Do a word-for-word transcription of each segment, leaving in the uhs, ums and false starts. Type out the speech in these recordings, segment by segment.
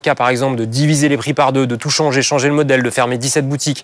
cas, par exemple, de diviser les prix par deux, de tout changer, changer le modèle, de fermer dix-sept boutiques,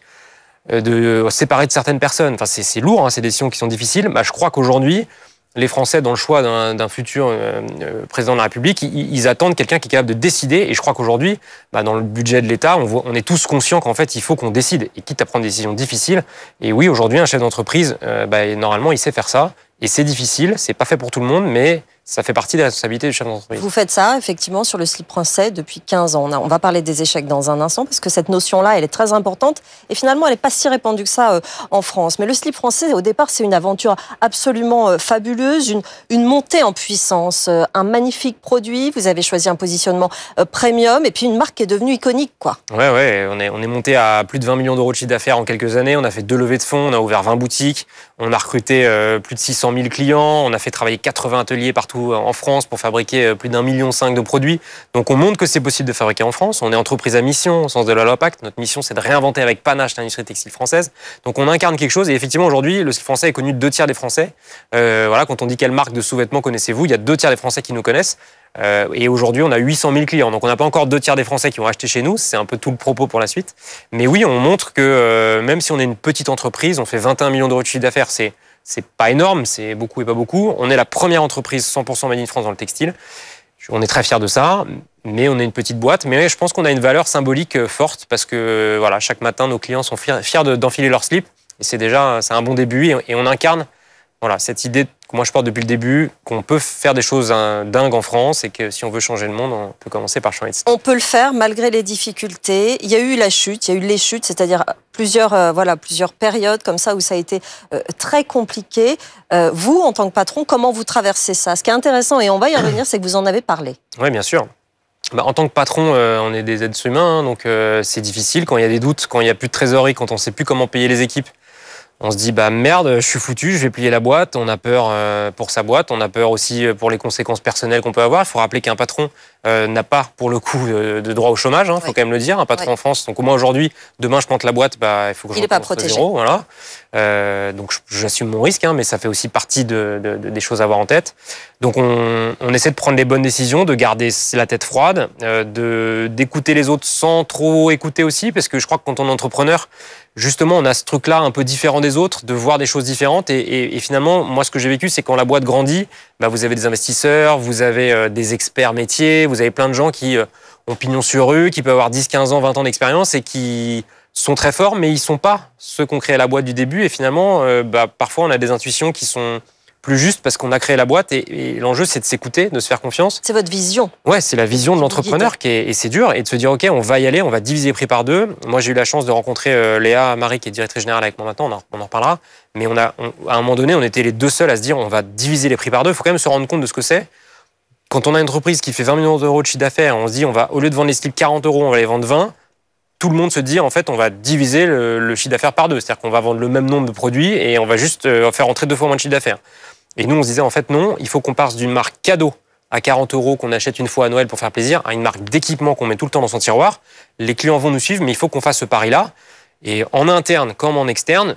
de séparer de certaines personnes, enfin, c'est, c'est lourd, hein, c'est des décisions qui sont difficiles. Bah, je crois qu'aujourd'hui, les Français, dans le choix d'un, d'un futur euh, président de la République, ils, ils attendent quelqu'un qui est capable de décider. Et je crois qu'aujourd'hui, bah, dans le budget de l'État, on, voit, on est tous conscients qu'en fait, il faut qu'on décide, et quitte à prendre des décisions difficiles. Et oui, aujourd'hui, un chef d'entreprise, euh, bah, normalement, il sait faire ça. Et c'est difficile, c'est pas fait pour tout le monde, mais ça fait partie des responsabilités du chef d'entreprise. Vous faites ça, effectivement, sur le slip français depuis quinze ans. On, a, on va parler des échecs dans un instant, parce que cette notion-là, elle est très importante. Et finalement, elle n'est pas si répandue que ça euh, en France. Mais le slip français, au départ, c'est une aventure absolument euh, fabuleuse, une, une montée en puissance, euh, un magnifique produit. Vous avez choisi un positionnement euh, premium, et puis une marque qui est devenue iconique, quoi. Ouais, ouais, on est, on est monté à plus de vingt millions d'euros de chiffre d'affaires en quelques années. On a fait deux levées de fonds, on a ouvert vingt boutiques, on a recruté euh, plus de six cent mille clients, on a fait travailler quatre-vingts ateliers partout en France pour fabriquer plus d'un million cinq de produits. Donc on montre que c'est possible de fabriquer en France. On est entreprise à mission au sens de la loi Pacte. Notre mission, c'est de réinventer avec panache l'industrie textile française. Donc on incarne quelque chose. Et effectivement, aujourd'hui, le slip français est connu de deux tiers des Français. Euh, voilà, quand on dit quelle marque de sous-vêtements connaissez-vous, il y a deux tiers des Français qui nous connaissent. Euh, et aujourd'hui, on a huit cent mille clients. Donc on n'a pas encore deux tiers des Français qui ont acheté chez nous. C'est un peu tout le propos pour la suite. Mais oui, on montre que euh, même si on est une petite entreprise, on fait vingt et un millions d'euros de chiffre d'affaires. C'est C'est pas énorme, c'est beaucoup et pas beaucoup. On est la première entreprise cent pour cent Made in France dans le textile. On est très fiers de ça, mais on est une petite boîte. Mais je pense qu'on a une valeur symbolique forte parce que voilà, chaque matin, nos clients sont fiers, fiers de, d'enfiler leur slip. Et c'est déjà c'est un bon début. Et, et on incarne voilà, cette idée que moi je porte depuis le début, qu'on peut faire des choses hein, dingues en France et que si on veut changer le monde, on peut commencer par changer de style. On peut le faire malgré les difficultés. Il y a eu la chute, il y a eu les chutes, c'est-à-dire plusieurs, euh, voilà, plusieurs périodes comme ça où ça a été euh, très compliqué. Euh, vous, en tant que patron, comment vous traversez ça? Ce qui est intéressant, et on va y revenir, c'est que vous en avez parlé. Oui, bien sûr. Bah, en tant que patron, euh, on est des êtres humains, hein, donc euh, c'est difficile quand il y a des doutes, quand il n'y a plus de trésorerie, quand on ne sait plus comment payer les équipes. On se dit, bah merde, je suis foutu, je vais plier la boîte. On a peur euh, pour sa boîte, on a peur aussi pour les conséquences personnelles qu'on peut avoir. Il faut rappeler qu'un patron euh, n'a pas, pour le coup, de, de droit au chômage. Il hein, faut oui. quand même le dire. Un patron oui. en France, donc au moins aujourd'hui, demain je plante la boîte, bah, il faut que je recommence de zéro. Voilà. Euh, donc j'assume mon risque, hein, mais ça fait aussi partie de, de, de, des choses à avoir en tête. Donc on, on essaie de prendre les bonnes décisions, de garder la tête froide, euh, de, d'écouter les autres sans trop écouter aussi, parce que je crois que quand on est entrepreneur, justement, on a ce truc-là un peu différent des autres, de voir des choses différentes. Et, et, et finalement, moi, ce que j'ai vécu, c'est quand la boîte grandit, bah, vous avez des investisseurs, vous avez euh, des experts métiers, vous avez plein de gens qui euh, ont pignon sur rue, qui peuvent avoir dix, quinze ans, vingt ans d'expérience et qui sont très forts, mais ils ne sont pas ceux qui ont créé la boîte du début. Et finalement, euh, bah, parfois, on a des intuitions qui sont plus justes parce qu'on a créé la boîte. Et, et l'enjeu, c'est de s'écouter, de se faire confiance. C'est votre vision. Ouais, c'est la vision de l'entrepreneur qui est, et c'est dur. Et de se dire, OK, on va y aller, on va diviser les prix par deux. Moi, j'ai eu la chance de rencontrer euh, Léa Marie, qui est directrice générale avec moi maintenant, on en, on en reparlera. Mais on a, on, à un moment donné, on était les deux seuls à se dire, on va diviser les prix par deux. Il faut quand même se rendre compte de ce que c'est. Quand on a une entreprise qui fait vingt millions d'euros de chiffre d'affaires, on se dit, on va, au lieu de vendre les slips quarante euros, on va les vendre vingt. Tout le monde se dit, en fait, on va diviser le, le chiffre d'affaires par deux. C'est-à-dire qu'on va vendre le même nombre de produits et on va juste euh, faire entrer deux fois moins de chiffre d'affaires. Et nous, on se disait, en fait, non, il faut qu'on passe d'une marque cadeau à quarante euros qu'on achète une fois à Noël pour faire plaisir à une marque d'équipement qu'on met tout le temps dans son tiroir. Les clients vont nous suivre, mais il faut qu'on fasse ce pari-là. Et en interne comme en externe,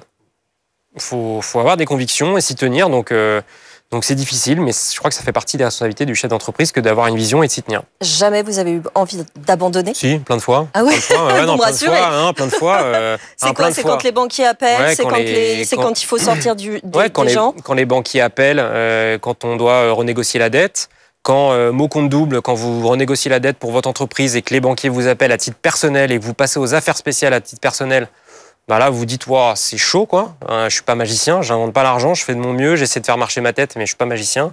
il faut, faut avoir des convictions et s'y tenir. Donc, euh, donc c'est difficile, mais je crois que ça fait partie des responsabilités du chef d'entreprise que d'avoir une vision et de s'y tenir. Jamais vous avez eu envie d'abandonner? Si, plein de fois. Ah oui, plein de fois, ouais, vous non, me plein de rassurez. fois, hein, plein de fois. Euh, c'est hein, quoi? plein de C'est fois. quand les banquiers appellent, Ouais, c'est quand, quand, les, les, c'est quand... quand il faut sortir du, des, ouais, quand des les, gens quand les banquiers appellent, euh, quand on doit euh, renégocier la dette, quand euh, mot compte double, quand vous renégociez la dette pour votre entreprise et que les banquiers vous appellent à titre personnel et que vous passez aux affaires spéciales à titre personnel, bah là, vous vous dites, wow, c'est chaud, quoi. Euh, je suis pas magicien, j'invente pas l'argent, je fais de mon mieux, j'essaie de faire marcher ma tête, mais je suis pas magicien.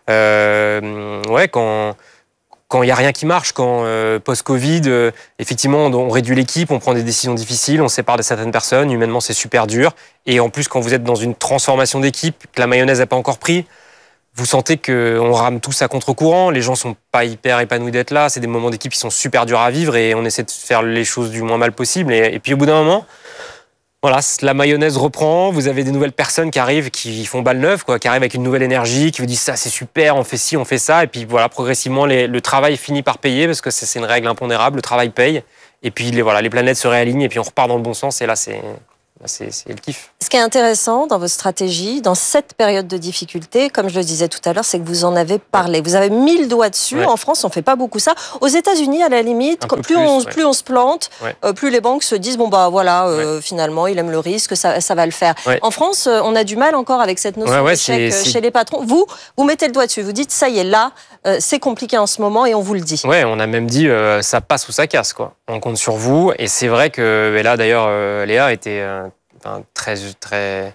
Euh, ouais, quand quand il y a rien qui marche, quand euh, post-Covid, euh, effectivement, on, on réduit l'équipe, on prend des décisions difficiles, on se sépare de certaines personnes, humainement, c'est super dur. Et en plus, quand vous êtes dans une transformation d'équipe, que la mayonnaise n'a pas encore pris, vous sentez qu'on rame tous à contre-courant, les gens sont pas hyper épanouis d'être là, c'est des moments d'équipe qui sont super durs à vivre et on essaie de faire les choses du moins mal possible. Et, et puis au bout d'un moment, voilà, la mayonnaise reprend, vous avez des nouvelles personnes qui arrivent, qui font balle neuve, quoi, qui arrivent avec une nouvelle énergie, qui vous disent ça c'est super, on fait ci, on fait ça, et puis voilà, progressivement les, le travail finit par payer parce que c'est, c'est une règle impondérable, le travail paye, et puis les, voilà, les planètes se réalignent et puis on repart dans le bon sens et là c'est, c'est, c'est le kiff. Ce qui est intéressant dans votre stratégie, dans cette période de difficulté, comme je le disais tout à l'heure, c'est que vous en avez parlé. Vous avez mis le doigt dessus. Ouais. En France, on ne fait pas beaucoup ça. Aux États-Unis, à la limite, plus, plus, on, ouais. plus on se plante, ouais. euh, plus les banques se disent bon bah voilà, euh, ouais. finalement, il aime le risque, ça, ça va le faire. Ouais. En France, on a du mal encore avec cette notion ouais, ouais, d'échec c'est, chez c'est... les patrons. Vous, vous mettez le doigt dessus. Vous dites ça y est, là, euh, c'est compliqué en ce moment et on vous le dit. Ouais, on a même dit euh, ça passe ou ça casse quoi. On compte sur vous et c'est vrai que et là d'ailleurs, euh, Léa était euh, Enfin, très, très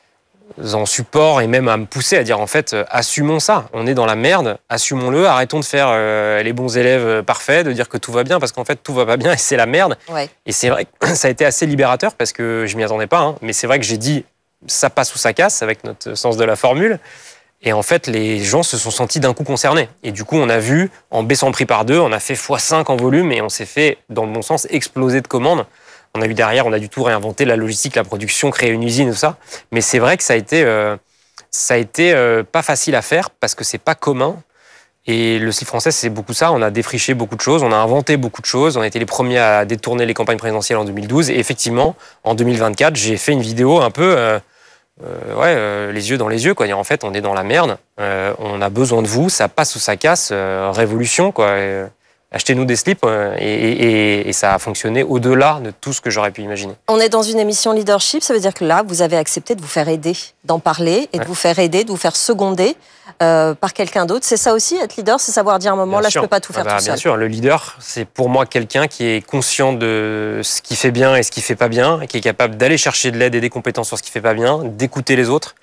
en support et même à me pousser à dire en fait, euh, assumons ça. On est dans la merde, assumons-le, arrêtons de faire euh, les bons élèves parfaits, de dire que tout va bien parce qu'en fait tout va pas bien et c'est la merde. Ouais. Et c'est vrai que ça a été assez libérateur parce que je m'y attendais pas, hein, mais c'est vrai que j'ai dit ça passe ou ça casse avec notre sens de la formule. Et en fait, les gens se sont sentis d'un coup concernés. Et du coup, on a vu, en baissant le prix par deux, on a fait fois cinq en volume et on s'est fait, dans le bon sens, exploser de commandes. On a eu derrière, on a du tout réinventé la logistique, la production, créer une usine, tout ça. Mais c'est vrai que ça a été, euh, ça a été euh, pas facile à faire parce que c'est pas commun. Et le slip français, c'est beaucoup ça. On a défriché beaucoup de choses, on a inventé beaucoup de choses. On a été les premiers à détourner les campagnes présidentielles en deux mille douze. Et effectivement, en deux mille vingt-quatre, j'ai fait une vidéo un peu, euh, euh, ouais, euh, les yeux dans les yeux, quoi. Et en fait, on est dans la merde. Euh, on a besoin de vous. Ça passe ou ça casse. Euh, révolution, quoi. Et, achetez-nous des slips et, et, et ça a fonctionné au-delà de tout ce que j'aurais pu imaginer. On est dans une émission leadership, ça veut dire que là, vous avez accepté de vous faire aider, d'en parler et ouais. de vous faire aider, de vous faire seconder euh, par quelqu'un d'autre. C'est ça aussi, être leader, c'est savoir dire à un moment, bien là, sûr. Je ne peux pas tout faire ah bah, tout bien seul. Bien sûr, le leader, c'est pour moi quelqu'un qui est conscient de ce qui fait bien et ce qui ne fait pas bien, et qui est capable d'aller chercher de l'aide et des compétences sur ce qui ne fait pas bien, d'écouter les autres,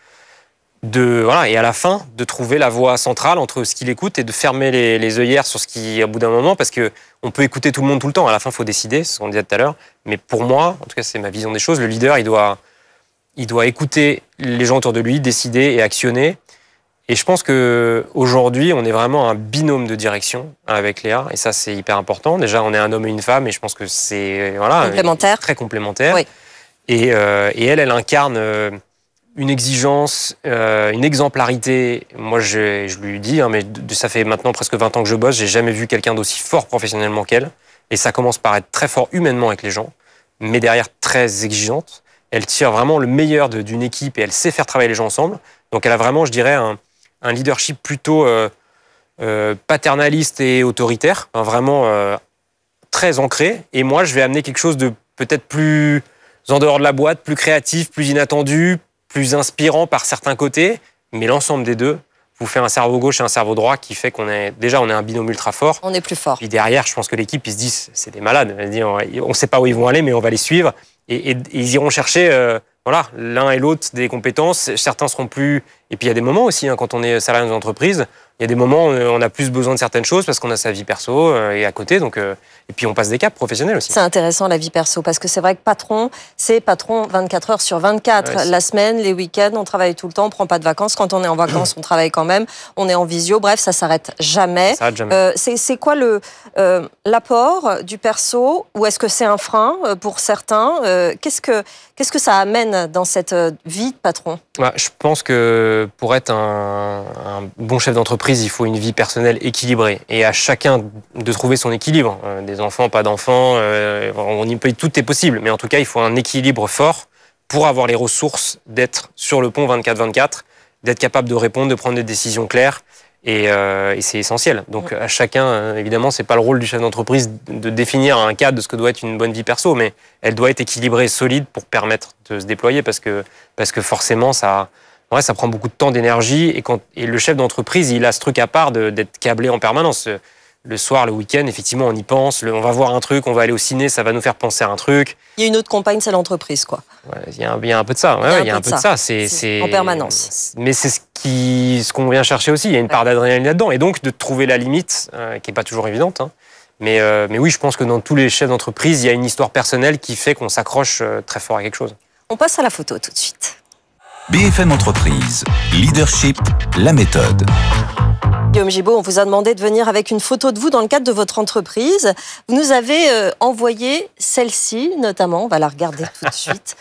de voilà et à la fin de trouver la voie centrale entre ce qu'il écoute et de fermer les, les œillères sur ce qui au bout d'un moment parce que on peut écouter tout le monde tout le temps, à la fin il faut décider, c'est ce qu'on disait tout à l'heure, mais pour moi en tout cas c'est ma vision des choses, le leader il doit il doit écouter les gens autour de lui, décider et actionner. Et je pense que aujourd'hui on est vraiment un binôme de direction avec Léa et ça c'est hyper important. Déjà on est un homme et une femme et je pense que c'est voilà complémentaire. Très complémentaire. Oui. Et, euh, et elle elle incarne euh, une exigence, euh, une exemplarité. Moi, je, je lui dis, hein, mais de, ça fait maintenant presque vingt ans que je bosse, j'ai jamais vu quelqu'un d'aussi fort professionnellement qu'elle. Et ça commence par être très fort humainement avec les gens, mais derrière très exigeante. Elle tire vraiment le meilleur de, d'une équipe et elle sait faire travailler les gens ensemble. Donc, elle a vraiment, je dirais, un, un leadership plutôt euh, euh, paternaliste et autoritaire, hein, vraiment euh, très ancré. Et moi, je vais amener quelque chose de peut-être plus en dehors de la boîte, plus créatif, plus inattendu, plus inspirant par certains côtés, mais l'ensemble des deux vous fait un cerveau gauche et un cerveau droit qui fait qu'on est déjà on est un binôme ultra fort. On est plus fort. Et derrière, je pense que l'équipe ils se disent c'est des malades. On ne sait pas où ils vont aller, mais on va les suivre et, et, et ils iront chercher euh, voilà l'un et l'autre des compétences. Certains seront plus. Et puis il y a des moments aussi hein, quand on est salarié dans une entreprise, il y a des moments où on a plus besoin de certaines choses parce qu'on a sa vie perso euh, et à côté donc. Euh, Et puis on passe des caps professionnels aussi. C'est intéressant la vie perso parce que c'est vrai que patron, c'est patron vingt-quatre heures sur vingt-quatre. Ouais, la semaine, les week-ends, on travaille tout le temps, on prend pas de vacances. Quand on est en vacances, on travaille quand même. On est en visio. Bref, ça s'arrête jamais. Ça s'arrête jamais. Euh, c'est, c'est quoi le euh, l'apport du perso ou est-ce que c'est un frein pour certains euh, Qu'est-ce que qu'est-ce que ça amène dans cette vie de patron ? Ouais, je pense que pour être un, un bon chef d'entreprise, il faut une vie personnelle équilibrée et à chacun de trouver son équilibre. Euh, des enfants, pas d'enfants, euh, on y peut, tout est possible, mais en tout cas, il faut un équilibre fort pour avoir les ressources d'être sur le pont vingt-quatre vingt-quatre, d'être capable de répondre, de prendre des décisions claires, et, euh, et c'est essentiel. Donc à chacun, évidemment, c'est pas le rôle du chef d'entreprise de définir un cadre de ce que doit être une bonne vie perso, mais elle doit être équilibrée, solide pour permettre de se déployer, parce que, parce que forcément, ça, ouais, ça prend beaucoup de temps, d'énergie, et, quand, et le chef d'entreprise, il a ce truc à part de, d'être câblé en permanence. Le soir, le week-end, effectivement, on y pense. Le, on va voir un truc, on va aller au ciné, ça va nous faire penser à un truc. Il y a une autre compagne, c'est l'entreprise, quoi. Ouais, il y a un, il y a un peu de ça. Ouais, il y a un peu de ça. C'est, c'est, en permanence. Mais c'est ce, qui, ce qu'on vient chercher aussi. Il y a une part d'adrénaline là-dedans. Et donc, de trouver la limite, euh, qui n'est pas toujours évidente. Hein. Mais, euh, mais oui, je pense que dans tous les chefs d'entreprise, il y a une histoire personnelle qui fait qu'on s'accroche euh, très fort à quelque chose. On passe à la photo tout de suite. B F M Entreprise, Leadership, la méthode. Guillaume Gibault, on vous a demandé de venir avec une photo de vous dans le cadre de votre entreprise. Vous nous avez euh, envoyé celle-ci, notamment, on va la regarder tout de suite.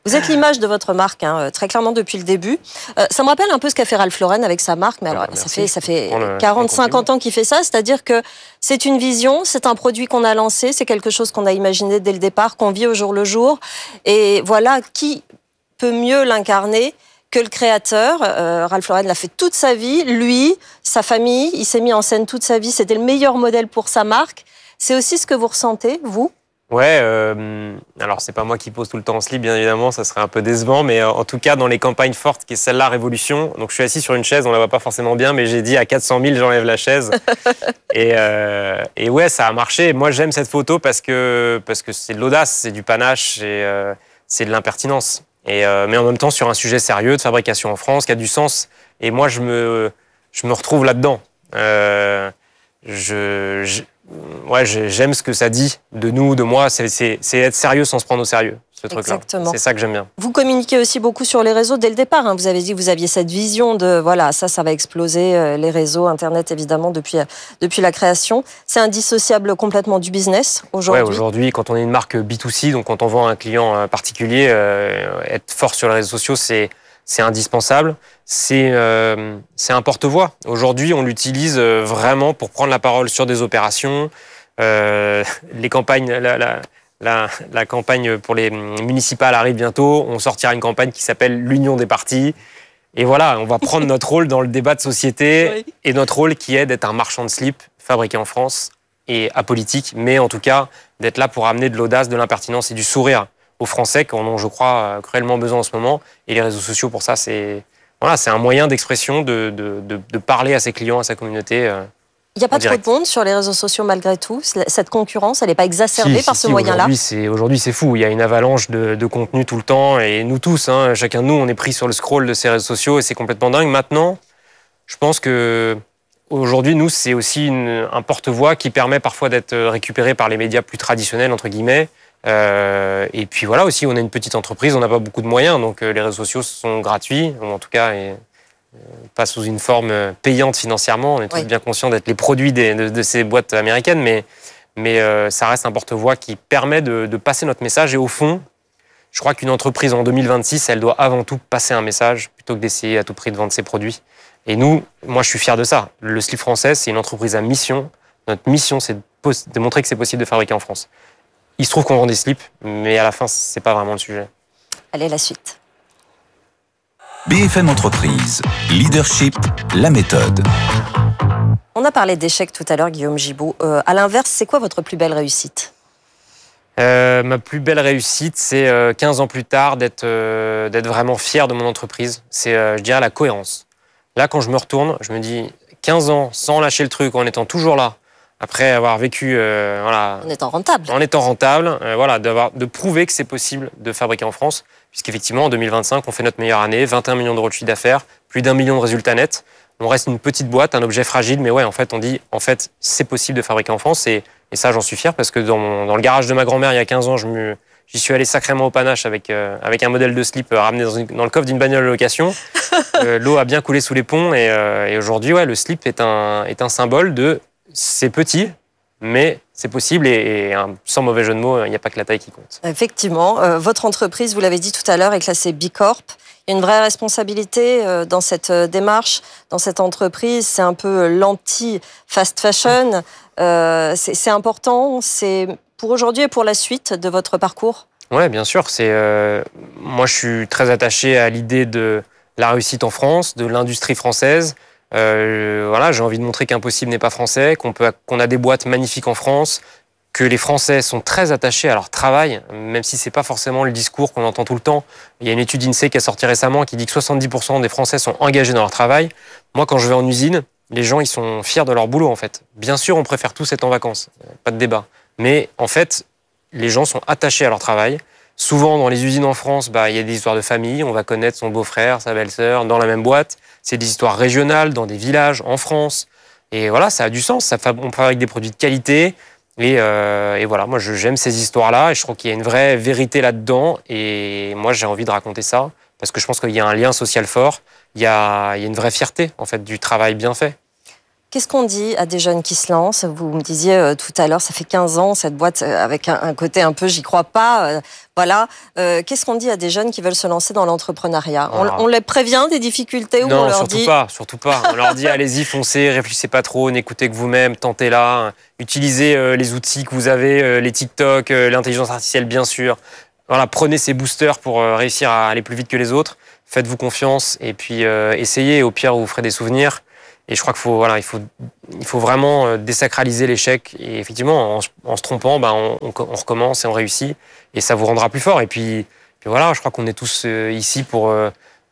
Vous êtes l'image de votre marque, hein, très clairement depuis le début. Euh, ça me rappelle un peu ce qu'a fait Ralph Lauren avec sa marque, mais alors ah, ça fait, ça fait le, quarante, cinquante ans qu'il fait ça, c'est-à-dire que c'est une vision, c'est un produit qu'on a lancé, c'est quelque chose qu'on a imaginé dès le départ, qu'on vit au jour le jour. Et voilà, qui peut mieux l'incarner que le créateur. euh, Ralph Lauren l'a fait toute sa vie, lui, sa famille, il s'est mis en scène toute sa vie, c'était le meilleur modèle pour sa marque. C'est aussi ce que vous ressentez, vous ? Ouais, euh, alors c'est pas moi qui pose tout le temps en slip, bien évidemment, ça serait un peu décevant, mais euh, en tout cas, dans les campagnes fortes, qui est celle-là, Révolution, donc je suis assis sur une chaise, on la voit pas forcément bien, mais j'ai dit à quatre cent mille, j'enlève la chaise. et, euh, et ouais, ça a marché. Moi, j'aime cette photo parce que parce que c'est de l'audace, c'est du panache, et, euh, c'est de l'impertinence. Et, euh, mais en même temps, sur un sujet sérieux de fabrication en France, qui a du sens. Et moi, je me, je me retrouve là-dedans. Euh, je... je Ouais, j'aime ce que ça dit de nous, de moi. C'est être sérieux sans se prendre au sérieux, ce truc-là. C'est ça que j'aime bien. Vous communiquez aussi beaucoup sur les réseaux dès le départ. Hein. Vous avez dit que vous aviez cette vision de, voilà, ça, ça va exploser, euh, les réseaux, Internet, évidemment, depuis, euh, depuis la création. C'est indissociable complètement du business, aujourd'hui. Ouais, aujourd'hui, quand on est une marque B deux C, donc quand on vend à un client particulier, euh, être fort sur les réseaux sociaux, c'est... c'est indispensable, c'est euh, un porte-voix. Aujourd'hui, on l'utilise vraiment pour prendre la parole sur des opérations. Euh, les campagnes, la, la, la, la campagne pour les municipales arrive bientôt. On sortira une campagne qui s'appelle l'Union des partis. Et voilà, on va prendre notre rôle dans le débat de société oui. et notre rôle qui est d'être un marchand de slip fabriqué en France et apolitique, mais en tout cas d'être là pour amener de l'audace, de l'impertinence et du sourire aux Français qui en ont, je crois, cruellement besoin en ce moment. Et les réseaux sociaux, pour ça, c'est voilà, c'est un moyen d'expression, de, de, de, de parler à ses clients, à sa communauté. Euh, Il n'y a pas trop de monde sur les réseaux sociaux malgré tout. Cette concurrence, elle n'est pas exacerbée si, par si, ce si, moyen-là. Aujourd'hui, c'est fou. Il y a une avalanche de, de contenu tout le temps. Et nous tous, hein, chacun de nous, on est pris sur le scroll de ces réseaux sociaux et c'est complètement dingue. Maintenant, je pense que aujourd'hui, nous, c'est aussi une, un porte-voix qui permet parfois d'être récupéré par les médias plus traditionnels, entre guillemets. Euh, et puis voilà aussi, on est une petite entreprise, on n'a pas beaucoup de moyens, donc euh, les réseaux sociaux sont gratuits, ou en tout cas et, euh, pas sous une forme payante financièrement. On est tous oui. bien conscients d'être les produits des, de, de ces boîtes américaines, mais, mais euh, ça reste un porte-voix qui permet de, de passer notre message. Et au fond, je crois qu'une entreprise en deux mille vingt-six, elle doit avant tout passer un message plutôt que d'essayer à tout prix de vendre ses produits. Et nous, moi je suis fier de ça. Le Slip Français, c'est une entreprise à mission. Notre mission, c'est de, de montrer que c'est possible de fabriquer en France. Il se trouve qu'on vend des slips, mais à la fin, c'est pas vraiment le sujet. Allez, la suite. B F M Entreprise, leadership, la méthode. On a parlé d'échecs tout à l'heure, Guillaume Gibaud. Euh, à l'inverse, c'est quoi votre plus belle réussite ? euh, Ma plus belle réussite, c'est euh, quinze ans plus tard d'être euh, d'être vraiment fier de mon entreprise. C'est, euh, je dirais, la cohérence. Là, quand je me retourne, je me dis quinze ans sans lâcher le truc, en étant toujours là, après avoir vécu, euh, voilà, en étant rentable, en étant rentable, euh, voilà, de prouver que c'est possible de fabriquer en France, puisqu'effectivement en deux mille vingt-cinq on fait notre meilleure année, vingt et un millions d'euros de chiffre d'affaires, plus d'un million de résultats nets. On reste une petite boîte, un objet fragile, mais ouais, en fait, on dit, en fait, c'est possible de fabriquer en France, et, et ça, j'en suis fier parce que dans, mon, dans le garage de ma grand-mère il y a quinze ans, je me J'y suis allé sacrément au panache avec, euh, avec un modèle de slip euh, ramené dans, une, dans le coffre d'une bagnole de location. Euh, L'eau a bien coulé sous les ponts et, euh, et aujourd'hui, ouais, le slip est un, est un symbole de c'est petit, mais c'est possible et, et hein, sans mauvais jeu de mots, il n'y a pas que la taille qui compte. Effectivement, euh, votre entreprise, vous l'avez dit tout à l'heure, est classée B Corp. Il y a une vraie responsabilité euh, dans cette euh, démarche, dans cette entreprise. C'est un peu l'anti-fast fashion. Euh, c'est important, c'est pour aujourd'hui et pour la suite de votre parcours. Oui, bien sûr. C'est, euh, moi, je suis très attaché à l'idée de la réussite en France, de l'industrie française. Euh, voilà, j'ai envie de montrer qu'impossible n'est pas français, qu'on peut, qu'on a des boîtes magnifiques en France, que les Français sont très attachés à leur travail, même si c'est pas forcément le discours qu'on entend tout le temps. Il y a une étude INSEE qui est sortie récemment qui dit que soixante-dix pour cent des Français sont engagés dans leur travail. Moi, quand je vais en usine, les gens ils sont fiers de leur boulot en fait. Bien sûr, on préfère tous être en vacances, pas de débat. Mais en fait, les gens sont attachés à leur travail. Souvent, dans les usines en France, bah, il y a des histoires de famille. On va connaître son beau-frère, sa belle-sœur dans la même boîte. C'est des histoires régionales, dans des villages, en France. Et voilà, ça a du sens. Ça, on fabrique des produits de qualité. Et, euh, et voilà, moi, je, j'aime ces histoires-là. Et je trouve qu'il y a une vraie vérité là-dedans. Et moi, j'ai envie de raconter ça. Parce que je pense qu'il y a un lien social fort. Il y a, il y a une vraie fierté, en fait, du travail bien fait. Qu'est-ce qu'on dit à des jeunes qui se lancent? Vous me disiez euh, tout à l'heure, ça fait quinze ans, cette boîte, euh, avec un, un côté un peu, j'y crois pas. Euh, voilà. Euh, qu'est-ce qu'on dit à des jeunes qui veulent se lancer dans l'entrepreneuriat? on, on les prévient des difficultés ou non, on leur surtout dit... pas, surtout pas. On leur dit, allez-y, foncez, réfléchissez pas trop, n'écoutez que vous-même, tentez-la. Utilisez euh, les outils que vous avez, euh, les TikTok, euh, l'intelligence artificielle, bien sûr. Voilà, prenez ces boosters pour euh, réussir à aller plus vite que les autres. Faites-vous confiance et puis euh, essayez. Au pire, vous ferez des souvenirs. Et je crois qu'il faut, voilà, il faut, il faut vraiment désacraliser l'échec. Et effectivement, en, en se trompant, ben, on, on, on recommence et on réussit. Et ça vous rendra plus fort. Et puis, puis voilà, je crois qu'on est tous euh, ici pour euh,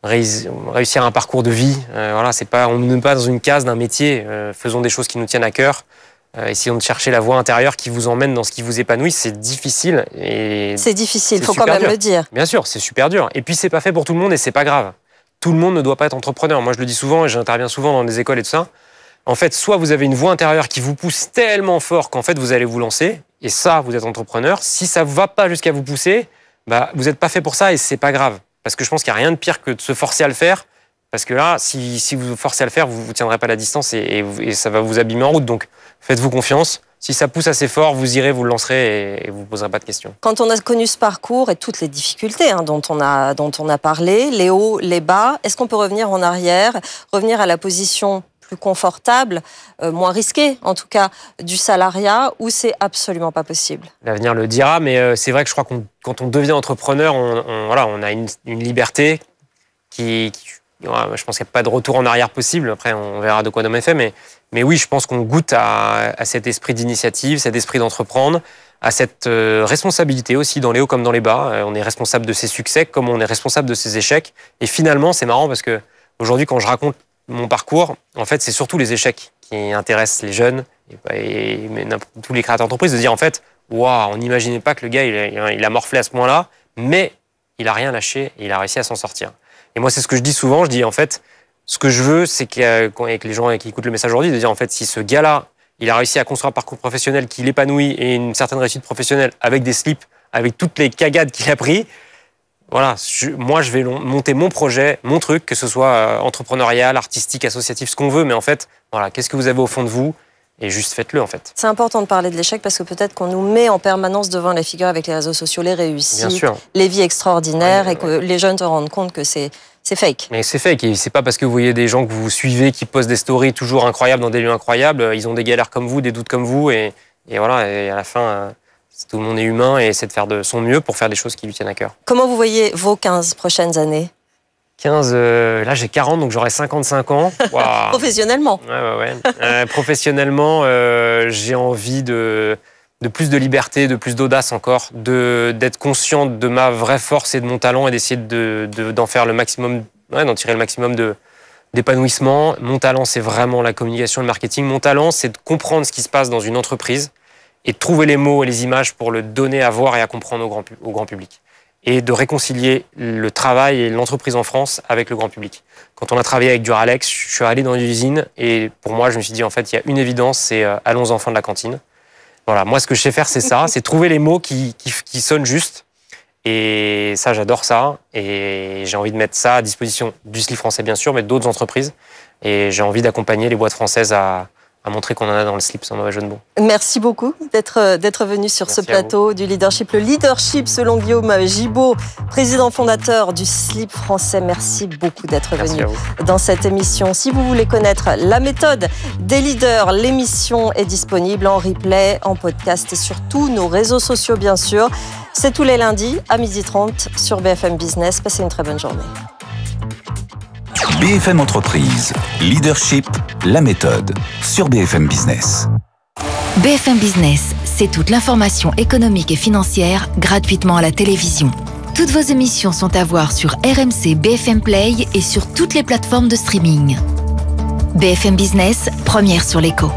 réussir un parcours de vie. Euh, voilà, c'est pas, on n'est pas dans une case d'un métier. Euh, faisons des choses qui nous tiennent à cœur. Euh, essayons de chercher la voie intérieure qui vous emmène dans ce qui vous épanouit. C'est difficile. Et c'est difficile, il faut super quand même dur. le dire. Bien sûr, c'est super dur. Et puis, c'est pas fait pour tout le monde et c'est pas grave. Tout le monde ne doit pas être entrepreneur. Moi, je le dis souvent et j'interviens souvent dans des écoles et tout ça. En fait, soit vous avez une voie intérieure qui vous pousse tellement fort qu'en fait, vous allez vous lancer. Et ça, vous êtes entrepreneur. Si ça ne va pas jusqu'à vous pousser, bah, vous n'êtes pas fait pour ça et c'est pas grave. Parce que je pense qu'il n'y a rien de pire que de se forcer à le faire. Parce que là, si, si vous vous forcez à le faire, vous ne tiendrez pas la distance et, et, et ça va vous abîmer en route. Donc, faites-vous confiance. Si ça pousse assez fort, vous irez, vous le lancerez et, et vous ne poserez pas de questions. Quand on a connu ce parcours et toutes les difficultés hein, dont, on a, dont on a parlé, les hauts, les bas, est-ce qu'on peut revenir en arrière, revenir à la position plus confortable, euh, moins risquée en tout cas, du salariat, ou c'est absolument pas possible? L'avenir le dira, mais euh, c'est vrai que je crois que quand on devient entrepreneur, on, on, voilà, on a une, une liberté qui... qui ouais, je pense qu'il n'y a pas de retour en arrière possible. Après, on verra de quoi demain est fait, mais... Mais oui, je pense qu'on goûte à, à cet esprit d'initiative, cet esprit d'entreprendre, à cette euh, responsabilité aussi dans les hauts comme dans les bas. Euh, on est responsable de ses succès comme on est responsable de ses échecs. Et finalement, c'est marrant parce que aujourd'hui, quand je raconte mon parcours, en fait, c'est surtout les échecs qui intéressent les jeunes et, et mais tous les créateurs d'entreprise de dire en fait, waouh, on n'imaginait pas que le gars il a, il a morflé à ce point-là, mais il a rien lâché et il a réussi à s'en sortir. Et moi, c'est ce que je dis souvent. Je dis en fait. Ce que je veux, c'est qu'avec les gens qui écoutent le message aujourd'hui, de dire en fait, si ce gars-là, il a réussi à construire un parcours professionnel qui l'épanouit et une certaine réussite professionnelle avec des slips, avec toutes les cagades qu'il a pris, voilà, je, moi, je vais monter mon projet, mon truc, que ce soit entrepreneurial, artistique, associatif, ce qu'on veut, mais en fait, voilà, qu'est-ce que vous avez au fond de vous? Et juste faites-le, en fait. C'est important de parler de l'échec parce que peut-être qu'on nous met en permanence devant les figures avec les réseaux sociaux, les réussites, les vies extraordinaires, ouais, et que ouais. les jeunes se rendent compte que c'est, c'est fake. Mais c'est fake. Et c'est pas parce que vous voyez des gens que vous suivez qui postent des stories toujours incroyables dans des lieux incroyables. Ils ont des galères comme vous, des doutes comme vous. Et, et voilà, et à la fin, tout le monde est humain et essaie de faire de son mieux pour faire des choses qui lui tiennent à cœur. Comment vous voyez vos quinze prochaines années? quinze, euh, là j'ai quarante, donc j'aurai cinquante-cinq ans. Wow. Professionnellement. Ouais, ouais, ouais. Euh, professionnellement, euh, j'ai envie de, de plus de liberté, de plus d'audace encore, de, d'être conscient de ma vraie force et de mon talent et d'essayer de, de, d'en faire le maximum, ouais, d'en tirer le maximum de, d'épanouissement. Mon talent, c'est vraiment la communication et le marketing. Mon talent, c'est de comprendre ce qui se passe dans une entreprise et de trouver les mots et les images pour le donner à voir et à comprendre au grand, au grand public. Et de réconcilier le travail et l'entreprise en France avec le grand public. Quand on a travaillé avec Duralex, je suis allé dans une usine et pour moi, je me suis dit, en fait, il y a une évidence, c'est euh, allons enfants de la cantine. Voilà, moi, ce que je sais faire, c'est ça, c'est trouver les mots qui, qui, qui sonnent juste. Et ça, j'adore ça. Et j'ai envie de mettre ça à disposition du S L I français, bien sûr, mais d'autres entreprises. Et j'ai envie d'accompagner les boîtes françaises à... à montrer qu'on en a dans le slip, sans mauvais jeu de mots. Merci beaucoup d'être, d'être venu sur Merci ce plateau du leadership. Le leadership, selon Guillaume Gibaud, président fondateur du slip français. Merci beaucoup d'être Merci venu dans cette émission. Si vous voulez connaître la méthode des leaders, l'émission est disponible en replay, en podcast et sur tous nos réseaux sociaux, bien sûr. C'est tous les lundis à midi trente sur B F M Business. Passez une très bonne journée. B F M Entreprise, Leadership, la méthode, sur B F M Business. B F M Business, c'est toute l'information économique et financière gratuitement à la télévision. Toutes vos émissions sont à voir sur R M C B F M Play et sur toutes les plateformes de streaming. B F M Business, première sur l'écho.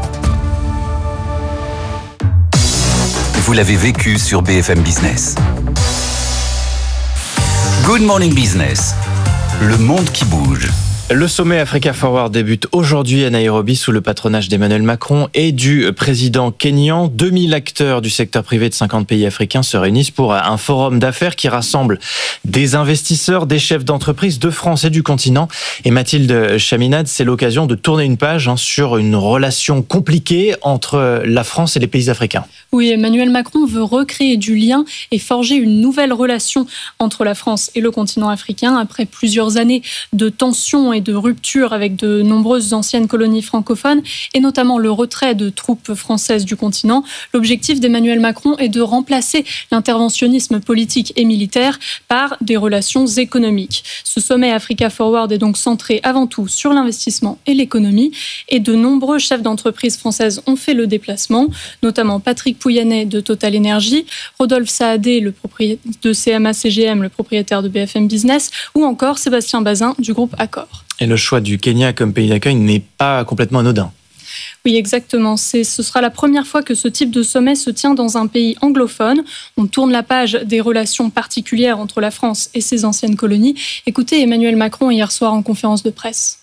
Vous l'avez vécu sur B F M Business. Good Morning Business, le monde qui bouge. Le sommet Africa Forward débute aujourd'hui à Nairobi sous le patronage d'Emmanuel Macron et du président kényan. deux mille acteurs du secteur privé de cinquante pays africains se réunissent pour un forum d'affaires qui rassemble des investisseurs, des chefs d'entreprise de France et du continent. Et Mathilde Chaminade, c'est l'occasion de tourner une page sur une relation compliquée entre la France et les pays africains. Oui, Emmanuel Macron veut recréer du lien et forger une nouvelle relation entre la France et le continent africain après plusieurs années de tensions et de rupture avec de nombreuses anciennes colonies francophones et notamment le retrait de troupes françaises du continent. L'objectif d'Emmanuel Macron est de remplacer l'interventionnisme politique et militaire par des relations économiques. Ce sommet Africa Forward est donc centré avant tout sur l'investissement et l'économie et de nombreux chefs d'entreprise françaises ont fait le déplacement, notamment Patrick Pouyanné de Total Energy, Rodolphe Saadé le propriétaire de C M A C G M, le propriétaire de B F M Business, ou encore Sébastien Bazin du groupe Accor. Et le choix du Kenya comme pays d'accueil n'est pas complètement anodin. Oui, exactement. C'est, ce sera la première fois que ce type de sommet se tient dans un pays anglophone. On tourne la page des relations particulières entre la France et ses anciennes colonies. Écoutez Emmanuel Macron hier soir en conférence de presse.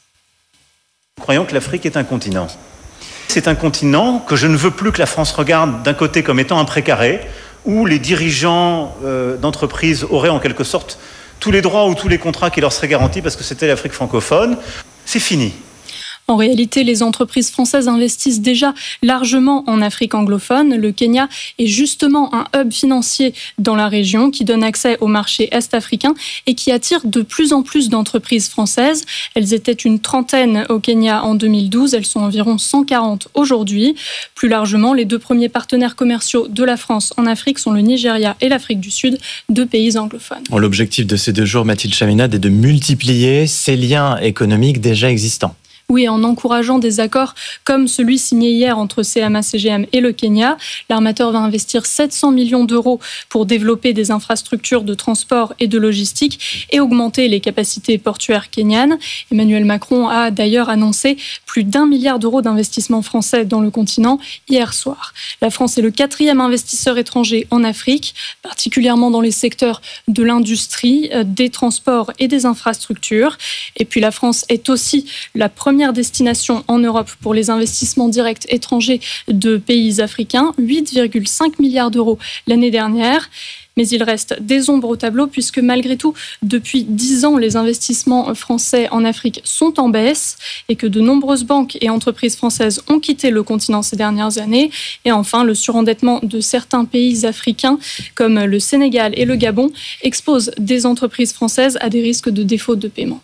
Croyons que l'Afrique est un continent. C'est un continent que je ne veux plus que la France regarde d'un côté comme étant un précaré, où les dirigeants euh, d'entreprises auraient en quelque sorte tous les droits ou tous les contrats qui leur seraient garantis parce que c'était l'Afrique francophone. C'est fini. En réalité, les entreprises françaises investissent déjà largement en Afrique anglophone. Le Kenya est justement un hub financier dans la région qui donne accès au marché est-africain et qui attire de plus en plus d'entreprises françaises. Elles étaient une trentaine au Kenya en deux mille douze, elles sont environ cent quarante aujourd'hui. Plus largement, les deux premiers partenaires commerciaux de la France en Afrique sont le Nigeria et l'Afrique du Sud, deux pays anglophones. L'objectif de ces deux jours, Mathilde Chaminade, est de multiplier ces liens économiques déjà existants. Oui, en encourageant des accords comme celui signé hier entre C M A C G M et le Kenya. L'armateur va investir sept cents millions d'euros pour développer des infrastructures de transport et de logistique et augmenter les capacités portuaires kenyanes. Emmanuel Macron a d'ailleurs annoncé plus d'un milliard d'euros d'investissements français dans le continent hier soir. La France est le quatrième investisseur étranger en Afrique, particulièrement dans les secteurs de l'industrie, des transports et des infrastructures. Et puis la France est aussi la première destination en Europe pour les investissements directs étrangers de pays africains, huit virgule cinq milliards d'euros l'année dernière. Mais il reste des ombres au tableau puisque malgré tout, depuis dix ans, les investissements français en Afrique sont en baisse et que de nombreuses banques et entreprises françaises ont quitté le continent ces dernières années. Et enfin, le surendettement de certains pays africains comme le Sénégal et le Gabon expose des entreprises françaises à des risques de défaut de paiement.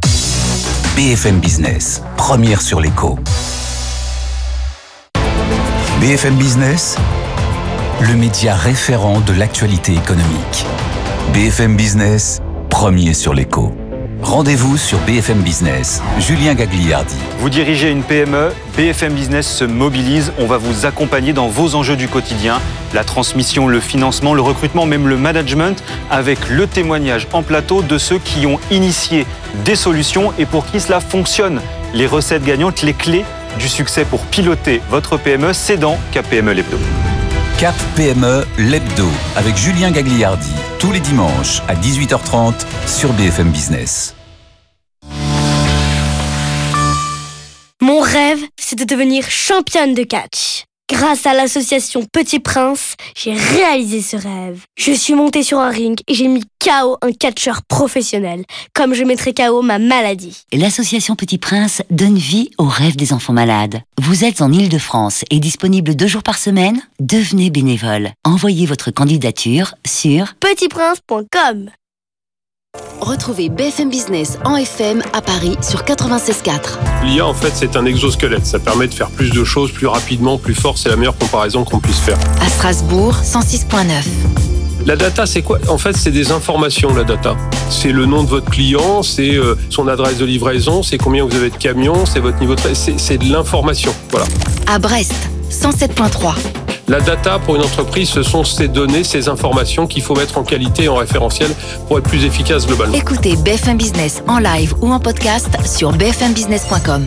B F M Business, première sur l'écho. B F M Business, le média référent de l'actualité économique. B F M Business, premier sur l'écho. Rendez-vous sur B F M Business. Julien Gagliardi. Vous dirigez une P M E, B F M Business se mobilise. On va vous accompagner dans vos enjeux du quotidien. La transmission, le financement, le recrutement, même le management, avec le témoignage en plateau de ceux qui ont initié des solutions et pour qui cela fonctionne. Les recettes gagnantes, les clés du succès pour piloter votre P M E, c'est dans Cap P M E l'Hebdo. Cap P M E l'Hebdo avec Julien Gagliardi, tous les dimanches à dix-huit heures trente sur B F M Business. Mon rêve, c'est de devenir championne de catch. Grâce à l'association Petit Prince, j'ai réalisé ce rêve. Je suis montée sur un ring et j'ai mis K O un catcheur professionnel, comme je mettrais K O ma maladie. L'association Petit Prince donne vie aux rêves des enfants malades. Vous êtes en Île-de-France et disponible deux jours par semaine ? Devenez bénévole. Envoyez votre candidature sur petit prince point com. Retrouvez B F M Business en F M à Paris sur quatre-vingt-seize quatre. L'I A, en fait, c'est un exosquelette. Ça permet de faire plus de choses plus rapidement, plus fort. C'est la meilleure comparaison qu'on puisse faire. À Strasbourg, cent six virgule neuf. La data, c'est quoi ? En fait, c'est des informations, la data. C'est le nom de votre client, c'est euh, son adresse de livraison, c'est combien vous avez de camions, c'est votre niveau de... C'est, c'est de l'information, voilà. À Brest, cent sept virgule trois. La data, pour une entreprise, ce sont ces données, ces informations qu'il faut mettre en qualité et en référentiel pour être plus efficace globalement. Écoutez B F M Business en live ou en podcast sur b f m business point com.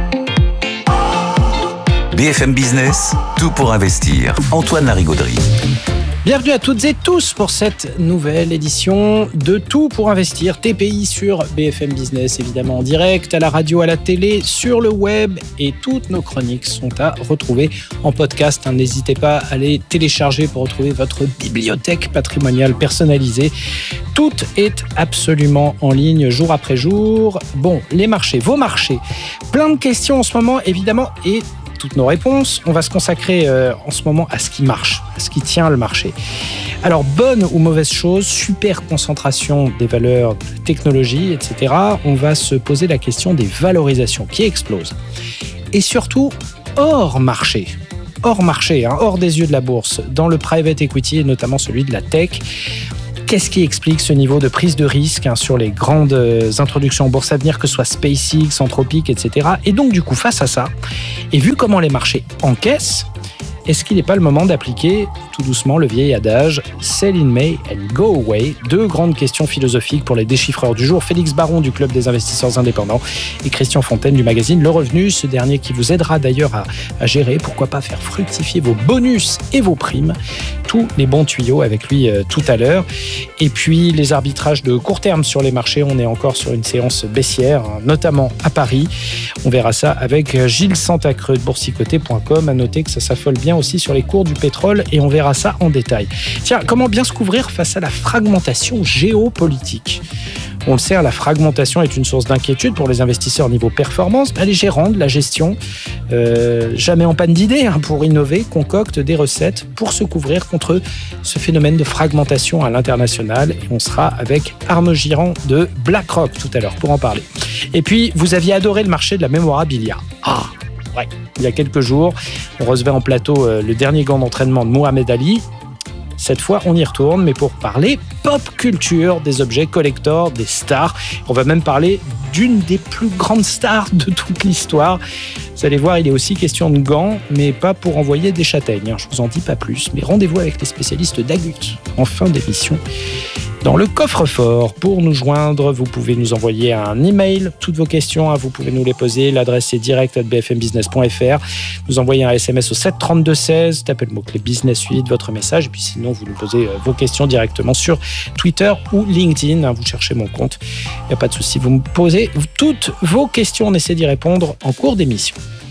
B F M Business, tout pour investir. Antoine Larigauderie. Bienvenue à toutes et tous pour cette nouvelle édition de Tout pour investir, T P I sur B F M Business, évidemment en direct, à la radio, à la télé, sur le web, et toutes nos chroniques sont à retrouver en podcast. N'hésitez pas à les télécharger pour retrouver votre bibliothèque patrimoniale personnalisée. Tout est absolument en ligne jour après jour. Bon, les marchés, vos marchés, plein de questions en ce moment évidemment, et toutes nos réponses, on va se consacrer euh, en ce moment à ce qui marche, à ce qui tient le marché. Alors, bonne ou mauvaise chose, super concentration des valeurs, de la technologie, et cetera. On va se poser la question des valorisations qui explosent. Et surtout, hors marché, hors marché, hein, hors des yeux de la bourse, dans le private equity et notamment celui de la tech. Qu'est-ce qui explique ce niveau de prise de risque hein, sur les grandes euh, introductions en bourse à venir, que ce soit SpaceX, Anthropic, et cetera. Et donc, du coup, face à ça, et vu comment les marchés encaissent, est-ce qu'il n'est pas le moment d'appliquer tout doucement le vieil adage « Sell in May and go away » Deux grandes questions philosophiques pour les déchiffreurs du jour. Félix Baron du Club des investisseurs indépendants et Christian Fontaine du magazine Le Revenu. Ce dernier qui vous aidera d'ailleurs à, à gérer, pourquoi pas faire fructifier vos bonus et vos primes. Tous les bons tuyaux avec lui euh, tout à l'heure. Et puis les arbitrages de court terme sur les marchés. On est encore sur une séance baissière, hein, notamment à Paris. On verra ça avec Gilles Santacreux de boursicoté point com. À noter que ça s'affole bien aussi sur les cours du pétrole et on verra ça en détail. Tiens, comment bien se couvrir face à la fragmentation géopolitique ? On le sait, la fragmentation est une source d'inquiétude pour les investisseurs niveau performance. Les gérants de la gestion, euh, jamais en panne d'idées hein, pour innover, concoctent des recettes pour se couvrir contre ce phénomène de fragmentation à l'international. Et on sera avec Arnaud Girand de BlackRock tout à l'heure pour en parler. Et puis, vous aviez adoré le marché de la mémorabilia. Ah ouais. Il y a quelques jours, on recevait en plateau euh, le dernier gant d'entraînement de Mohamed Ali. Cette fois, on y retourne, mais pour parler pop culture, des objets collector, des stars. On va même parler d'une des plus grandes stars de toute l'histoire. Vous allez voir, il est aussi question de gants, mais pas pour envoyer des châtaignes. Je vous en dis pas plus, mais rendez-vous avec les spécialistes d'Agut en fin d'émission. Dans le coffre-fort, pour nous joindre, vous pouvez nous envoyer un email. Toutes vos questions, vous pouvez nous les poser. L'adresse est direct arobase b f m business point f r. Nous envoyez un S M S au sept trente-deux seize. Tapez le mot-clé business suivi de votre message. Et puis sinon, vous nous posez vos questions directement sur Twitter ou LinkedIn. Vous cherchez mon compte. Il n'y a pas de souci. Vous me posez toutes vos questions. On essaie d'y répondre en cours d'émission.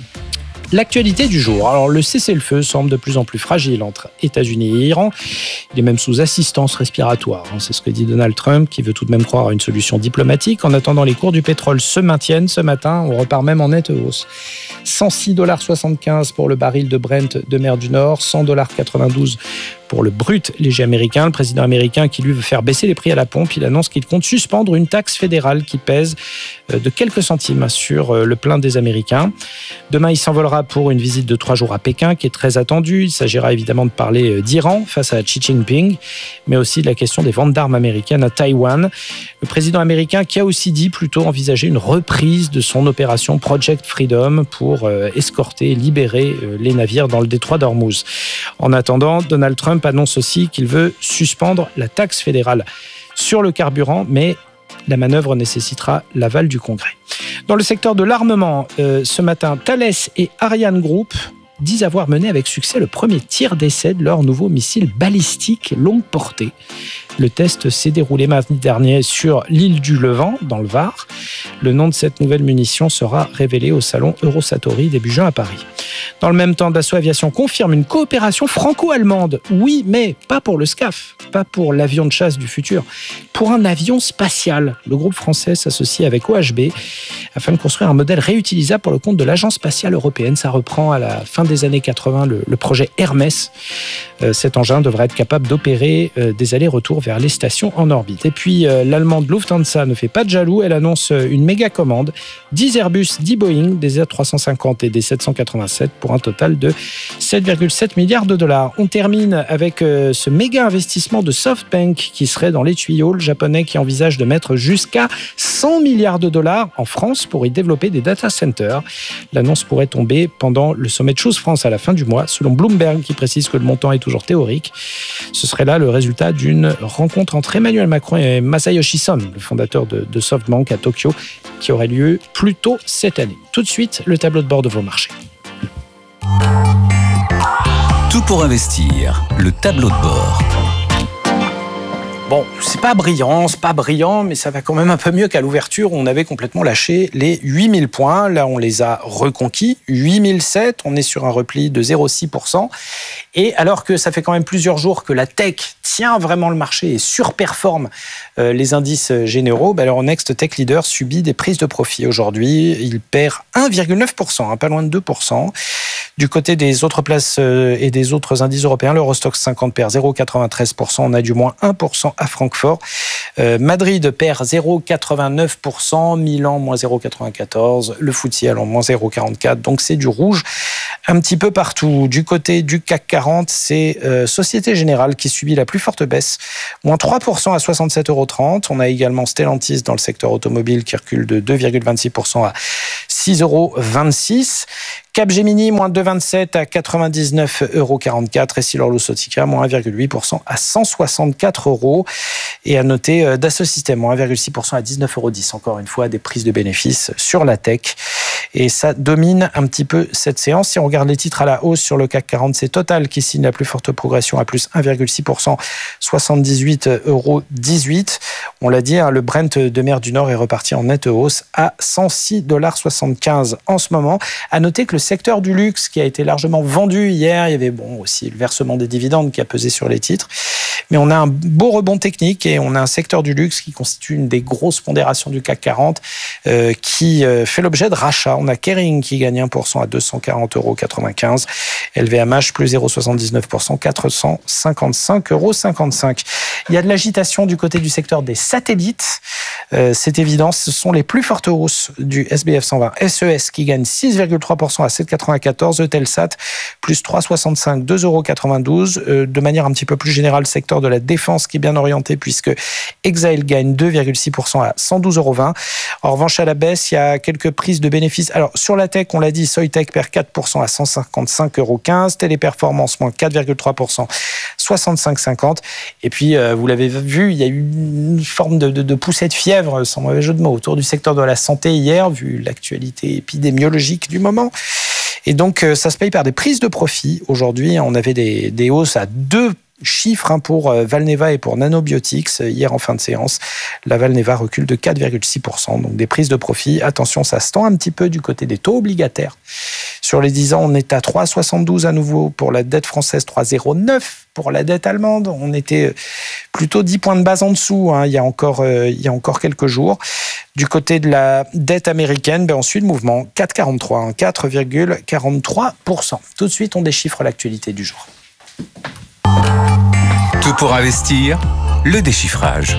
L'actualité du jour. Alors, le cessez-le-feu semble de plus en plus fragile entre États-Unis et Iran. Il est même sous assistance respiratoire. C'est ce que dit Donald Trump, qui veut tout de même croire à une solution diplomatique. En attendant, les cours du pétrole se maintiennent. Ce matin, on repart même en nette hausse. cent six virgule soixante-quinze dollars pour le baril de Brent de mer du Nord, cent virgule quatre-vingt-douze dollars pour le brut léger américain. Le président américain qui lui veut faire baisser les prix à la pompe, il annonce qu'il compte suspendre une taxe fédérale qui pèse de quelques centimes sur le plein des Américains. Demain, il s'envolera pour une visite de trois jours à Pékin qui est très attendue. Il s'agira évidemment de parler d'Iran face à Xi Jinping, mais aussi de la question des ventes d'armes américaines à Taïwan. Le président américain qui a aussi dit plutôt envisager une reprise de son opération Project Freedom pour escorter et libérer les navires dans le détroit d'Ormuz. En attendant, Donald Trump annonce aussi qu'il veut suspendre la taxe fédérale sur le carburant, mais la manœuvre nécessitera l'aval du Congrès. Dans le secteur de l'armement, euh, ce matin, Thales et Ariane Group disent avoir mené avec succès le premier tir d'essai de leur nouveau missile balistique longue portée. Le test s'est déroulé mardi dernier sur l'île du Levant, dans le Var. Le nom de cette nouvelle munition sera révélé au salon Eurosatory début juin à Paris. Dans le même temps, Dassault Aviation confirme une coopération franco-allemande. Oui, mais pas pour le SCAF, pas pour l'avion de chasse du futur, pour un avion spatial. Le groupe français s'associe avec O H B afin de construire un modèle réutilisable pour le compte de l'Agence spatiale européenne. Ça reprend à la fin des années quatre-vingts le, le projet Hermès. Euh, cet engin devrait être capable d'opérer euh, des allers-retours vers les stations en orbite. Et puis, euh, l'allemande Lufthansa ne fait pas de jaloux. Elle annonce une méga commande, dix Airbus, dix Boeing, des A trois cent cinquante et des sept cent quatre-vingt-sept pour un total de sept virgule sept milliards de dollars. On termine avec euh, ce méga investissement de SoftBank qui serait dans les tuyaux. Le japonais qui envisage de mettre jusqu'à cent milliards de dollars en France pour y développer des data centers. L'annonce pourrait tomber pendant le sommet de Choose France à la fin du mois, selon Bloomberg qui précise que le montant est toujours théorique. Ce serait là le résultat d'une rencontre entre Emmanuel Macron et Masayoshi Son, le fondateur de, de SoftBank à Tokyo, qui aurait lieu plus tôt cette année. Tout de suite, le tableau de bord de vos marchés. Tout pour investir, le tableau de bord. Bon, c'est pas brillant, c'est pas brillant, mais ça va quand même un peu mieux qu'à l'ouverture où on avait complètement lâché les huit mille points. Là, on les a reconquis. huit mille sept, on est sur un repli de zéro virgule six pour cent. Et alors que ça fait quand même plusieurs jours que la tech tient vraiment le marché et surperforme euh, les indices généraux, bah alors Next Tech Leader subit des prises de profit aujourd'hui. Il perd un virgule neuf pour cent, hein, pas loin de deux pour cent. Du côté des autres places euh, et des autres indices européens, l'Eurostoxx cinquante perd zéro virgule quatre-vingt-treize pour cent. On a du moins un pour cent à Francfort. Euh, Madrid perd zéro virgule quatre-vingt-neuf pour cent. Milan, moins zéro virgule quatre-vingt-quatorze. Le F T S E allant moins zéro virgule quarante-quatre. Donc c'est du rouge un petit peu partout. Du côté du C A C quarante, c'est euh, Société Générale qui subit la plus forte baisse. Moins trois pour cent à soixante-sept euros trente. On a également Stellantis dans le secteur automobile qui recule de deux virgule vingt-six pour cent à six euros vingt-six. Capgemini, moins deux virgule vingt-sept à quatre-vingt-dix-neuf euros quarante-quatre. Et Essilor-Luxottica, moins un virgule huit pour cent à cent soixante-quatre euros. Et à noter euh, Dassault Systèmes, moins un virgule six pour cent à dix-neuf euros dix. Encore une fois, des prises de bénéfices sur la tech. Et ça domine un petit peu cette séance. Si on regarde les titres à la hausse sur le C A C quarante, c'est Total qui signe la plus forte progression à plus un virgule six pour cent, soixante-dix-huit euros dix-huit. On l'a dit, hein, le Brent de mer du Nord est reparti en nette hausse à cent six virgule soixante-quinze dollars en ce moment. À noter que le secteur du luxe qui a été largement vendu hier, il y avait bon aussi le versement des dividendes qui a pesé sur les titres. Mais on a un beau rebond technique et on a un secteur du luxe qui constitue une des grosses pondérations du C A C quarante euh, qui euh, fait l'objet de rachats. On a Kering qui gagne un pour cent à deux cent quarante euros quatre-vingt-quinze. L V M H plus zéro virgule soixante-dix-neuf pour cent, quatre cent cinquante-cinq euros cinquante-cinq. Il y a de l'agitation du côté du secteur des satellites. Euh, c'est évident, ce sont les plus fortes hausses du S B F cent vingt. S E S qui gagne six virgule trois pour cent à sept virgule quatre-vingt-quatorze. Eutelsat plus trois virgule soixante-cinq, deux euros quatre-vingt-douze. Euh, de manière un petit peu plus générale, secteur de la défense qui est bien orienté puisque Exail gagne deux virgule six pour cent à cent douze euros vingt. En revanche, à la baisse, il y a quelques prises de bénéfices. Alors, sur la tech, on l'a dit, Soitec perd quatre pour cent à cent cinquante-cinq euros quinze. Téléperformance, moins quatre virgule trois pour cent, soixante-cinq euros cinquante. Et puis, euh, vous l'avez vu, il y a eu une forme de, de, de poussée de fièvre, sans mauvais jeu de mots, autour du secteur de la santé hier, vu l'actualité épidémiologique du moment. Et donc, euh, ça se paye par des prises de profit. Aujourd'hui, on avait des, des hausses à deux chiffres hein, pour Valneva et pour Nanobiotics hier en fin de séance. La Valneva recule de quatre virgule six pour cent, donc des prises de profit. Attention, ça se tend un petit peu du côté des taux obligataires. Sur les dix ans, on est à trois virgule soixante-douze à nouveau pour la dette française, trois virgule zéro neuf pour la dette allemande. On était plutôt dix points de base en dessous hein, il y a encore, euh, il y a encore quelques jours. Du côté de la dette américaine, ben on suit le mouvement quatre virgule quarante-trois, hein, quatre virgule quarante-trois pour cent. Tout de suite, on déchiffre l'actualité du jour. Tout pour investir, le déchiffrage.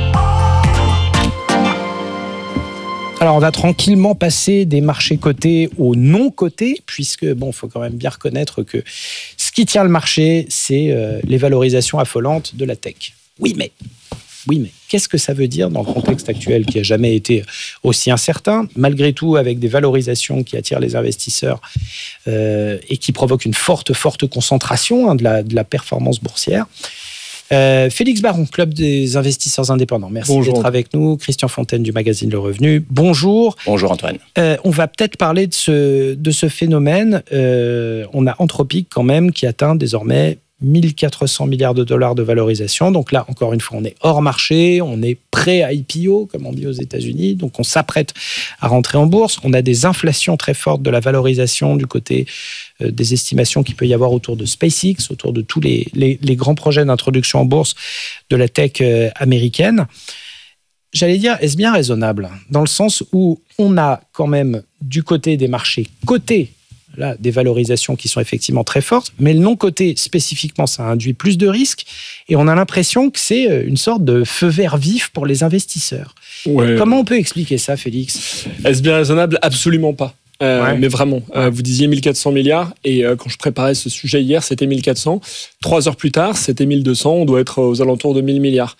Alors, on va tranquillement passer des marchés cotés aux non cotés, puisque, bon, il faut quand même bien reconnaître que ce qui tient le marché, c'est euh, les valorisations affolantes de la tech. Oui, mais... Oui, mais qu'est-ce que ça veut dire dans le contexte actuel qui n'a jamais été aussi incertain, malgré tout avec des valorisations qui attirent les investisseurs euh, et qui provoquent une forte, forte concentration hein, de, la, de la performance boursière. Euh, Félix Baron, Club des investisseurs indépendants. Merci Bonjour. D'être avec nous. Christian Fontaine du magazine Le Revenu. Bonjour. Bonjour Antoine. Euh, on va peut-être parler de ce, de ce phénomène. Euh, on a Anthropic quand même qui atteint désormais mille quatre cents milliards de dollars de valorisation. Donc là, encore une fois, on est hors marché, on est pré-I P O, comme on dit aux États-Unis. Donc on s'apprête à rentrer en bourse. On a des inflations très fortes de la valorisation du côté euh, des estimations qu'il peut y avoir autour de SpaceX, autour de tous les, les, les grands projets d'introduction en bourse de la tech euh, américaine. J'allais dire, est-ce bien raisonnable ? Dans le sens où on a quand même du côté des marchés cotés là, des valorisations qui sont effectivement très fortes, mais le non-coté, spécifiquement, ça induit plus de risques, et on a l'impression que c'est une sorte de feu vert vif pour les investisseurs. Ouais. Comment on peut expliquer ça, Félix ? Est-ce bien raisonnable ? Absolument pas. Euh, ouais. Mais vraiment, ouais. euh, vous disiez mille quatre cents milliards, et euh, quand je préparais ce sujet hier, c'était mille quatre cents. Trois heures plus tard, c'était mille deux cents, on doit être aux alentours de mille milliards.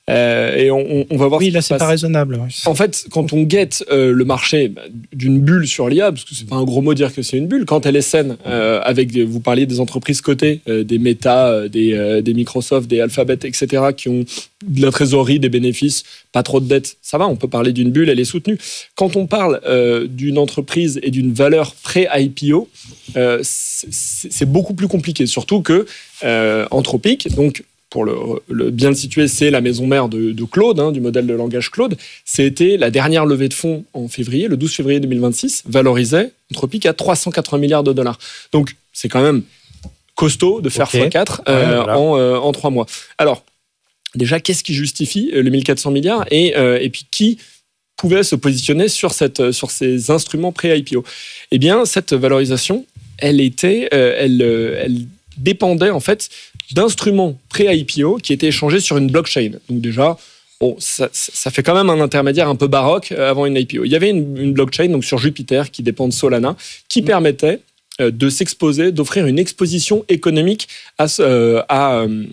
Euh, et on, on va voir. Oui, ce qui là, se c'est passe. pas raisonnable. En fait, quand on guette euh, le marché bah, d'une bulle sur l'I A, parce que c'est pas un gros mot dire que c'est une bulle, quand elle est saine, euh, avec des, vous parliez des entreprises cotées, euh, des Meta, euh, des, euh, des Microsoft, des Alphabet, et cetera, qui ont de la trésorerie, des bénéfices, pas trop de dettes, ça va, on peut parler d'une bulle, elle est soutenue. Quand on parle euh, d'une entreprise et d'une valeur pré-I P O, euh, c'est, c'est beaucoup plus compliqué, surtout que euh, Anthropic, donc pour le, le bien le situer, c'est la maison mère de, de Claude, hein, du modèle de langage Claude. C'était la dernière levée de fonds en février, le douze février deux mille vingt-six, valorisait Anthropic à trois cent quatre-vingts milliards de dollars. Donc, c'est quand même costaud de faire okay. fois quatre euh, ouais, voilà. en, euh, en trois mois. Alors, déjà, qu'est-ce qui justifie les mille quatre cents milliards et, euh, et puis qui pouvait se positionner sur, cette, sur ces instruments pré-I P O? Eh bien, cette valorisation, elle était, euh, elle, elle dépendait en fait d'instruments pré-I P O qui étaient échangés sur une blockchain. Donc déjà, bon, ça, ça fait quand même un intermédiaire un peu baroque avant une I P O. Il y avait une, une blockchain donc sur Jupiter qui dépend de Solana qui mmh. permettait euh, de s'exposer, d'offrir une exposition économique à, euh, à, euh,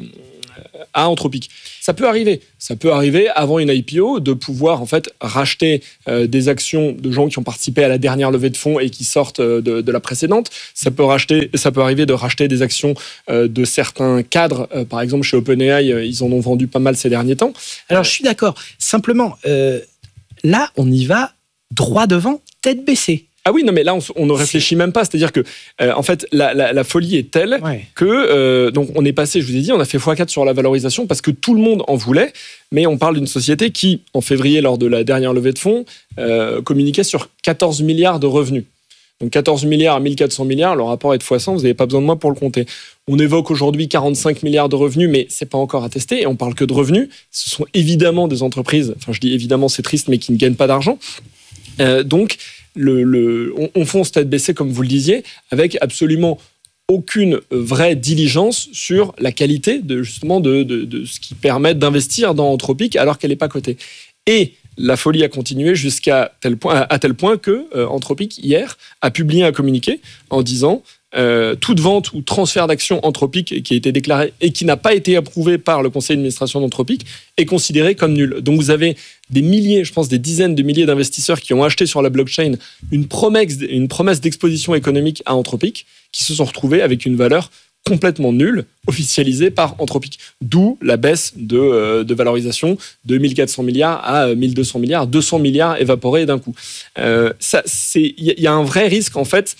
à Anthropic. Ça peut arriver. Ça peut arriver avant une I P O de pouvoir en fait racheter euh, des actions de gens qui ont participé à la dernière levée de fonds et qui sortent euh, de, de la précédente. Ça peut racheter, ça peut arriver de racheter des actions euh, de certains cadres. Euh, par exemple, chez OpenAI, euh, ils en ont vendu pas mal ces derniers temps. Alors, je suis d'accord. Simplement, euh, là, on y va droit devant, tête baissée. Ah oui, non, mais là, on, on ne réfléchit même pas. C'est-à-dire que, euh, en fait, la, la, la folie est telle ouais. que, euh, donc, on est passé, je vous ai dit, on a fait fois quatre sur la valorisation parce que tout le monde en voulait. Mais on parle d'une société qui, en février, lors de la dernière levée de fonds, euh, communiquait sur quatorze milliards de revenus. Donc, quatorze milliards à mille quatre cents milliards, le rapport est de fois cent, vous n'avez pas besoin de moi pour le compter. On évoque aujourd'hui quarante-cinq milliards de revenus, mais c'est pas encore attesté. Et on parle que de revenus. Ce sont évidemment des entreprises, enfin, je dis évidemment, c'est triste, mais qui ne gagnent pas d'argent. Euh, donc, Le, le, on, on fonce tête baissée, comme vous le disiez, avec absolument aucune vraie diligence sur la qualité de, justement de, de, de ce qui permet d'investir dans Anthropic alors qu'elle n'est pas cotée. Et la folie a continué jusqu'à tel point, à tel point que euh, Anthropic, hier, a publié un communiqué en disant euh, toute vente ou transfert d'actions Anthropic qui a été déclaré et qui n'a pas été approuvé par le conseil d'administration d'Anthropic est considéré comme nul. Donc vous avez des milliers, je pense des dizaines de milliers d'investisseurs qui ont acheté sur la blockchain une promesse, une promesse d'exposition économique à Anthropic qui se sont retrouvés avec une valeur complètement nulle, officialisée par Anthropic. D'où la baisse de, euh, de valorisation de mille quatre cents milliards à mille deux cents milliards, deux cents milliards évaporés d'un coup. Euh, ça, c'est, il y, y a un vrai risque, en fait,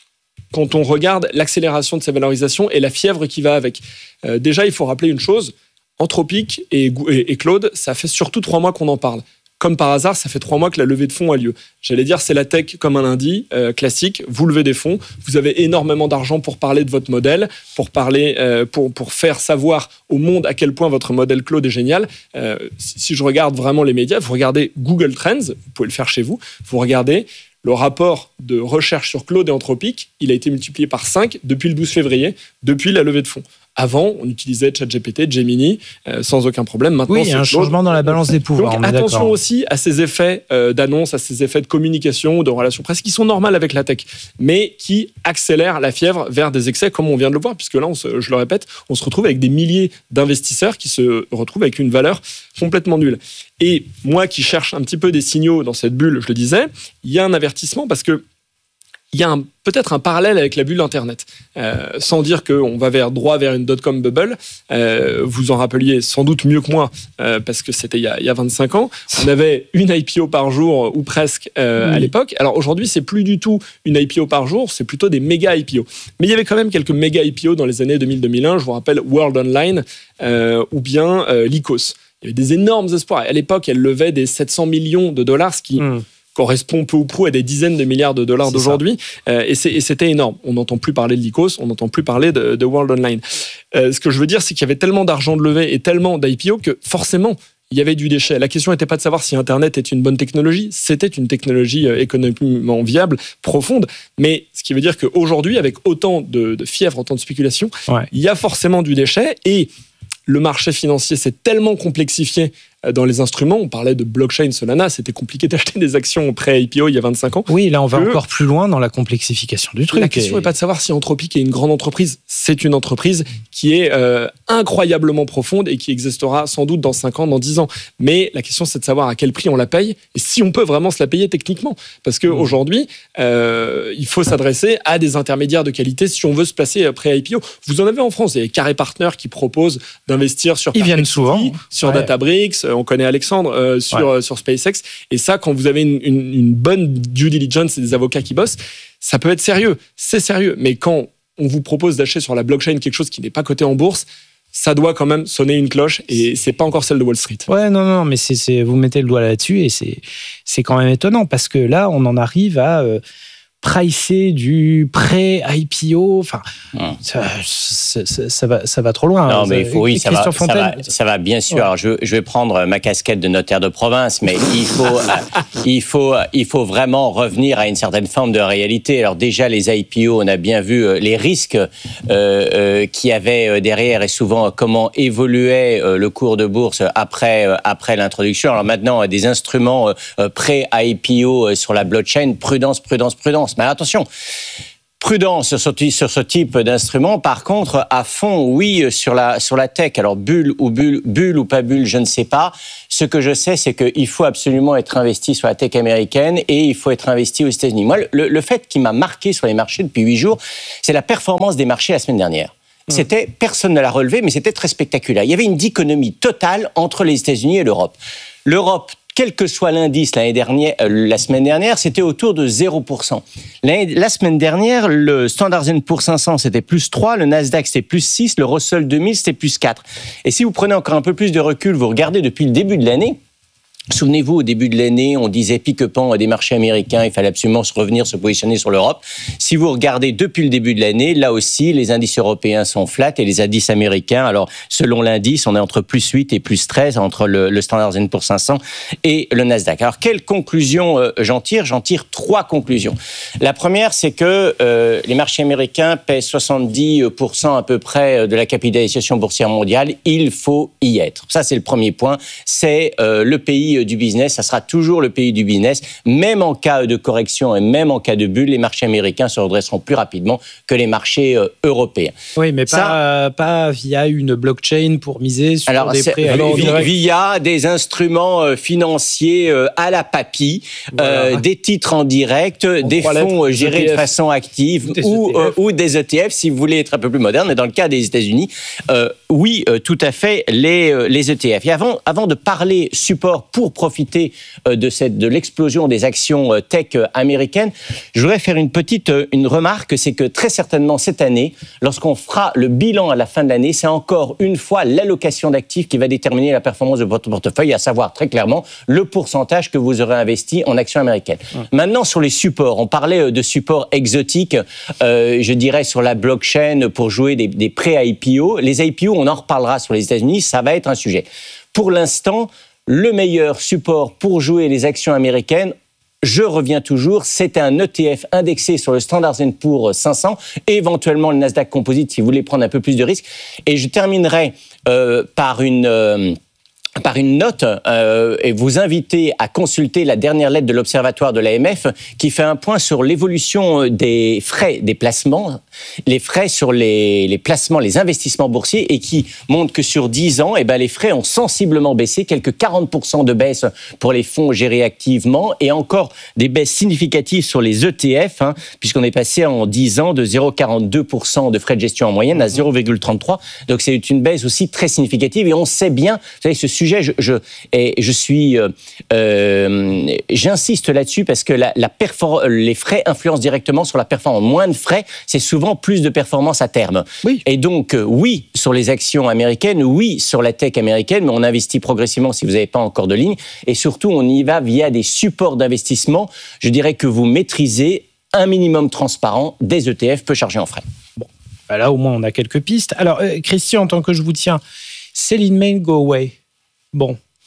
quand on regarde l'accélération de ces valorisations et la fièvre qui va avec. Euh, déjà, il faut rappeler une chose, Anthropic et, et, et Claude, ça fait surtout trois mois qu'on en parle. Comme par hasard, ça fait trois mois que la levée de fonds a lieu. J'allais dire, c'est la tech comme un lundi, euh, classique. Vous levez des fonds, vous avez énormément d'argent pour parler de votre modèle, pour parler, euh, pour pour faire savoir au monde à quel point votre modèle Claude est génial. Euh, si, si je regarde vraiment les médias, vous regardez Google Trends, vous pouvez le faire chez vous. Vous regardez le rapport de recherche sur Claude et Anthropic, il a été multiplié par cinq depuis le douze février, depuis la levée de fonds. Avant, on utilisait ChatGPT, Gemini, euh, sans aucun problème. Maintenant, oui, il y a un Claude. changement dans la balance des pouvoirs. Donc, attention d'accord. aussi à ces effets euh, d'annonce, à ces effets de communication, de relations presse, qui sont normales avec la tech, mais qui accélèrent la fièvre vers des excès, comme on vient de le voir, puisque là, on se, je le répète, on se retrouve avec des milliers d'investisseurs qui se retrouvent avec une valeur complètement nulle. Et moi, qui cherche un petit peu des signaux dans cette bulle, je le disais, il y a un avertissement parce que il y a un, peut-être un parallèle avec la bulle Internet. Euh, sans dire qu'on va vers, droit vers une dot-com bubble, euh, vous en rappeliez sans doute mieux que moi, euh, parce que c'était il y, a, il y a vingt-cinq ans. On avait une I P O par jour, ou presque, euh, oui. à l'époque. Alors aujourd'hui, c'est plus du tout une I P O par jour, c'est plutôt des méga I P O. Mais il y avait quand même quelques méga I P O dans les années deux mille deux mille un. Je vous rappelle World Online, euh, ou bien euh, Lycos. Il y avait des énormes espoirs. À l'époque, elle levait des sept cents millions de dollars, ce qui... Mm. correspond peu ou prou à des dizaines de milliards de dollars c'est d'aujourd'hui. Euh, et, c'est, et c'était énorme. On n'entend plus parler de Lycos, on n'entend plus parler de, de World Online. Euh, ce que je veux dire, c'est qu'il y avait tellement d'argent de levée et tellement d'I P O que forcément, il y avait du déchet. La question n'était pas de savoir si Internet est une bonne technologie. C'était une technologie économiquement viable, profonde. Mais ce qui veut dire qu'aujourd'hui, avec autant de, de fièvre, autant de spéculation, ouais. il y a forcément du déchet. Et le marché financier s'est tellement complexifié dans les instruments, on parlait de blockchain Solana, c'était compliqué d'acheter des actions pré-I P O il y a vingt-cinq ans. Oui, là on va que encore plus loin dans la complexification du truc. La question n'est et... pas de savoir si Anthropic est une grande entreprise. C'est une entreprise qui est euh, incroyablement profonde et qui existera sans doute dans cinq ans, dans dix ans. Mais la question, c'est de savoir à quel prix on la paye et si on peut vraiment se la payer techniquement. Parce qu'aujourd'hui, euh, il faut s'adresser à des intermédiaires de qualité si on veut se placer pré-I P O. Vous en avez en France, il y a Carré Partners qui proposent d'investir sur Ils viennent souvent. sur ouais. Databricks, on connaît Alexandre euh, sur, ouais. euh, sur SpaceX. Et ça, quand vous avez une, une, une bonne due diligence et des avocats qui bossent, ça peut être sérieux. C'est sérieux. Mais quand on vous propose d'acheter sur la blockchain quelque chose qui n'est pas coté en bourse, ça doit quand même sonner une cloche et c'est pas encore celle de Wall Street. Ouais, non, non, mais c'est, c'est, vous mettez le doigt là-dessus et c'est, c'est quand même étonnant parce que là, on en arrive à euh, pricer du pré-I P O. Enfin, hum. ça, ça, ça, ça, va, ça va trop loin. Non, mais il faut, oui, ça va, ça, va, ça va bien sûr. Ouais. Alors, je, je vais prendre ma casquette de notaire de province, mais il faut, euh, il, faut, il faut vraiment revenir à une certaine forme de réalité. Alors déjà, les I P O, on a bien vu euh, les risques euh, euh, qu'il y avait derrière et souvent comment évoluait euh, le cours de bourse après, euh, après l'introduction. Alors maintenant, des instruments euh, pré-I P O sur la blockchain, prudence, prudence, prudence. Mais attention, prudence sur ce, sur ce type d'instrument. Par contre, à fond, oui, sur la, sur la tech. Alors, bulle ou bulle, bulle ou pas bulle, je ne sais pas. Ce que je sais, c'est qu'il faut absolument être investi sur la tech américaine et il faut être investi aux États-Unis. Moi, le, le fait qui m'a marqué sur les marchés depuis huit jours, c'est la performance des marchés la semaine dernière. C'était, personne ne l'a relevé, mais c'était très spectaculaire. Il y avait une dichotomie totale entre les États-Unis et l'Europe. L'Europe, quel que soit l'indice l'année dernière, euh, la semaine dernière, c'était autour de zéro pour cent. L'année, la semaine dernière, le Standard and Poor's cinq cents, c'était plus trois, le Nasdaq, c'était plus six, le Russell deux mille, c'était plus quatre. Et si vous prenez encore un peu plus de recul, vous regardez depuis le début de l'année, souvenez-vous, au début de l'année, on disait pique-pan des marchés américains, il fallait absolument se revenir, se positionner sur l'Europe. Si vous regardez depuis le début de l'année, là aussi, les indices européens sont flats et les indices américains, alors selon l'indice, on est entre plus huit et plus treize, entre le, le Standard and Poor's cinq cents et le Nasdaq. Alors, quelle conclusion euh, j'en tire ? J'en tire trois conclusions. La première, c'est que euh, les marchés américains pèsent soixante-dix pour cent à peu près de la capitalisation boursière mondiale. Il faut y être. Ça, c'est le premier point. C'est euh, le pays du business, ça sera toujours le pays du business, même en cas de correction et même en cas de bulle, les marchés américains se redresseront plus rapidement que les marchés euh, européens. Oui, mais pas, ça, euh, pas via une blockchain pour miser sur alors, des prêts. Alors, via, via des instruments euh, financiers euh, à la papy, voilà. euh, des titres en direct, on des fonds lettres, gérés E T F. De façon active ou, euh, ou des E T F, si vous voulez être un peu plus moderne. Mais dans le cas des États-Unis, euh, oui, euh, tout à fait, les, euh, les E T F. Et avant, avant de parler support pour profiter de, cette, de l'explosion des actions tech américaines, je voudrais faire une petite une remarque, c'est que très certainement cette année, lorsqu'on fera le bilan à la fin de l'année, c'est encore une fois l'allocation d'actifs qui va déterminer la performance de votre portefeuille, à savoir très clairement le pourcentage que vous aurez investi en actions américaines. Mmh. Maintenant, sur les supports, on parlait de supports exotiques, euh, je dirais sur la blockchain pour jouer des, des pré-I P O. Les I P O, on en reparlera sur les États-Unis, ça va être un sujet. Pour l'instant, le meilleur support pour jouer les actions américaines, je reviens toujours, c'est un E T F indexé sur le Standard and Poor's cinq cents, et éventuellement le Nasdaq Composite si vous voulez prendre un peu plus de risques. Et je terminerai euh, par une... Euh, par une note euh, et vous inviter à consulter la dernière lettre de l'Observatoire de l'A M F qui fait un point sur l'évolution des frais des placements, les frais sur les, les placements, les investissements boursiers et qui montre que sur dix ans, eh ben, les frais ont sensiblement baissé, quelques quarante pour cent de baisse pour les fonds gérés activement et encore des baisses significatives sur les E T F, hein, puisqu'on est passé en dix ans de zéro virgule quarante-deux pour cent de frais de gestion en moyenne à zéro virgule trente-trois. Donc c'est une baisse aussi très significative et on sait bien, vous savez, ce sujet Je, je, et je suis, euh, euh, j'insiste là-dessus parce que la, la perfor- les frais influencent directement sur la performance. Moins de frais, c'est souvent plus de performance à terme. Oui. Et donc, euh, oui, sur les actions américaines, oui, sur la tech américaine, mais on investit progressivement si vous n'avez pas encore de ligne. Et surtout, on y va via des supports d'investissement. Je dirais que vous maîtrisez un minimum transparent des E T F peu chargés en frais. Bon, là, au moins, on a quelques pistes. Alors, euh, Christian, en tant que je vous tiens, Céline Main, go away. Bon,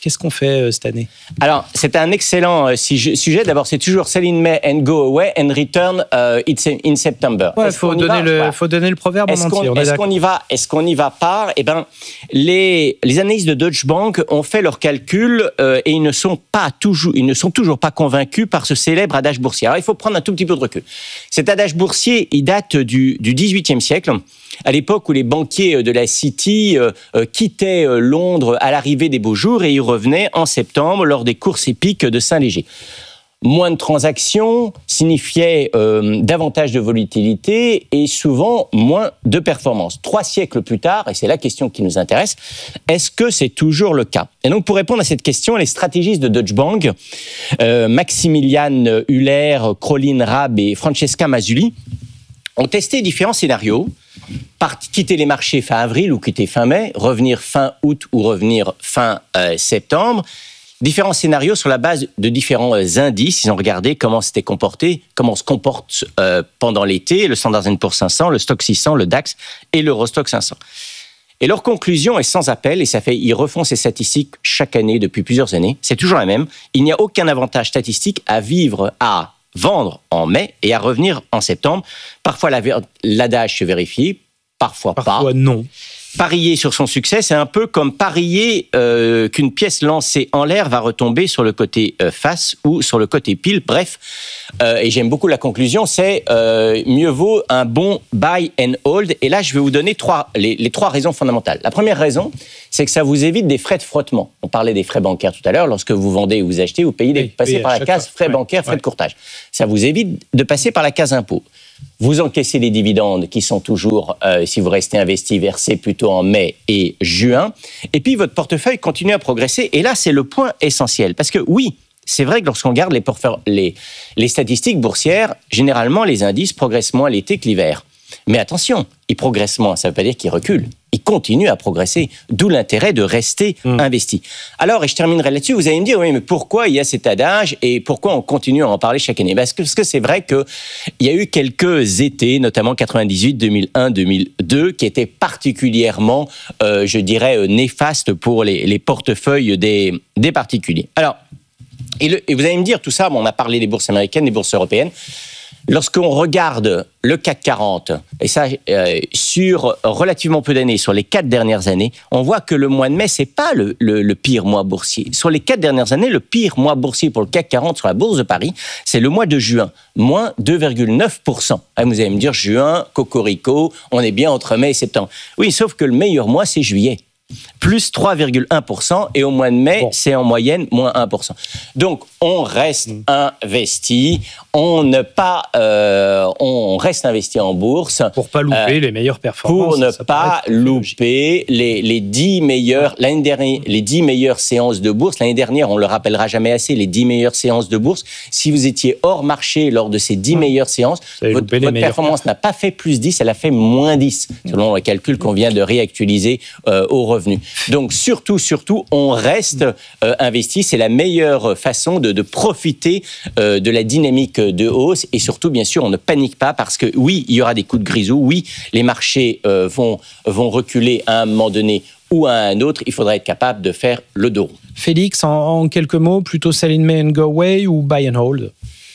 Qu'est-ce qu'on fait euh, cette année? Alors, c'est un excellent euh, sujet. D'abord, c'est toujours sell in May and go away and return uh, in September. Il ouais, faut, ouais. faut donner le proverbe est-ce en entier. Qu'on, est-ce, qu'on y va, est-ce qu'on y va par Eh ben, les, les analystes de Deutsche Bank ont fait leurs calculs euh, et ils ne sont pas toujours, ils ne sont toujours pas convaincus par ce célèbre adage boursier. Alors, il faut prendre un tout petit peu de recul. Cet adage boursier, il date du, du dix-huitième siècle. À l'époque où les banquiers de la City euh, euh, quittaient euh, Londres à l'arrivée des beaux jours et y revenaient en septembre lors des courses épiques de Saint-Léger. Moins de transactions signifiait euh, davantage de volatilité et souvent moins de performance. Trois siècles plus tard, et c'est la question qui nous intéresse, est-ce que c'est toujours le cas? Et donc pour répondre à cette question, les stratégistes de Deutsche Bank, euh, Maximilian Huller, Crolin Raab et Francesca Mazzulli, ont testé différents scénarios. Par quitter les marchés fin avril ou quitter fin mai, revenir fin août ou revenir fin euh, septembre. Différents scénarios sur la base de différents euh, indices. Ils ont regardé comment s'était comporté, comment on se comporte euh, pendant l'été, le Standard and Poor's cinq cents, le Stoxx six cents, le DAX et l'Eurostoxx cinq cents. Et leur conclusion est sans appel, et ça fait, ils refont ces statistiques chaque année depuis plusieurs années. C'est toujours la même. Il n'y a aucun avantage statistique à vivre à vendre en mai et à revenir en septembre. Parfois, l'adage se vérifie, parfois, parfois pas. Parfois non. Parier sur son succès, c'est un peu comme parier euh, qu'une pièce lancée en l'air va retomber sur le côté euh, face ou sur le côté pile. Bref, euh, et j'aime beaucoup la conclusion, c'est euh, mieux vaut un bon buy and hold. Et là, je vais vous donner trois, les, les trois raisons fondamentales. La première raison, c'est que ça vous évite des frais de frottement. On parlait des frais bancaires tout à l'heure. Lorsque vous vendez ou vous achetez, vous payez des, passez par la case fois. frais ouais. bancaires, frais ouais. de courtage. Ça vous évite de passer par la case impôt. Vous encaissez les dividendes qui sont toujours, euh, si vous restez investi, versés plutôt en mai et juin. Et puis, votre portefeuille continue à progresser. Et là, c'est le point essentiel. Parce que oui, c'est vrai que lorsqu'on regarde les, les, les statistiques boursières, généralement, les indices progressent moins l'été que l'hiver. Mais attention, ils progressent moins, ça ne veut pas dire qu'ils reculent. Ils continuent à progresser, d'où l'intérêt de rester mmh. investi. Alors, et je terminerai là-dessus, vous allez me dire, oui, mais pourquoi il y a cet adage et pourquoi on continue à en parler chaque année? Parce que, parce que c'est vrai qu'il y a eu quelques étés, notamment quatre-vingt-dix-huit, deux mille un, deux mille deux, qui étaient particulièrement, euh, je dirais, néfastes pour les, les portefeuilles des, des particuliers. Alors, et, le, et vous allez me dire tout ça, bon, on a parlé des bourses américaines, des bourses européennes. Lorsqu'on regarde le C A C quarante, et ça euh, sur relativement peu d'années, sur les quatre dernières années, on voit que le mois de mai, c'est pas le, le, le pire mois boursier. Sur les quatre dernières années, le pire mois boursier pour le C A C quarante sur la bourse de Paris, c'est le mois de juin, moins deux virgule neuf pour cent. Ah, vous allez me dire, juin, cocorico, on est bien entre mai et septembre. Oui, sauf que le meilleur mois, c'est juillet. Plus trois virgule un pour cent et au mois de mai, bon. c'est en moyenne moins un pour cent. Donc, on reste mmh. investi, on ne pas, euh, on reste investi en bourse. Pour pas louper euh, les meilleures performances. Pour ne pas louper les, les dix meilleures, l'année dernière, les dix meilleures séances de bourse. L'année dernière, on le rappellera jamais assez, les dix meilleures séances de bourse. Si vous étiez hors marché lors de ces dix mmh. meilleures séances, votre, votre performance n'a pas fait plus dix, elle a fait moins dix, selon le calcul qu'on vient de réactualiser euh, au revenu. Donc surtout, surtout, on reste euh, investi. C'est la meilleure façon de, de profiter euh, de la dynamique de hausse. Et surtout, bien sûr, on ne panique pas parce que oui, il y aura des coups de grisou. Oui, les marchés euh, vont, vont reculer à un moment donné ou à un autre. Il faudra être capable de faire le dos rond. Félix, en, en quelques mots, plutôt sell in May and go away ou buy and hold?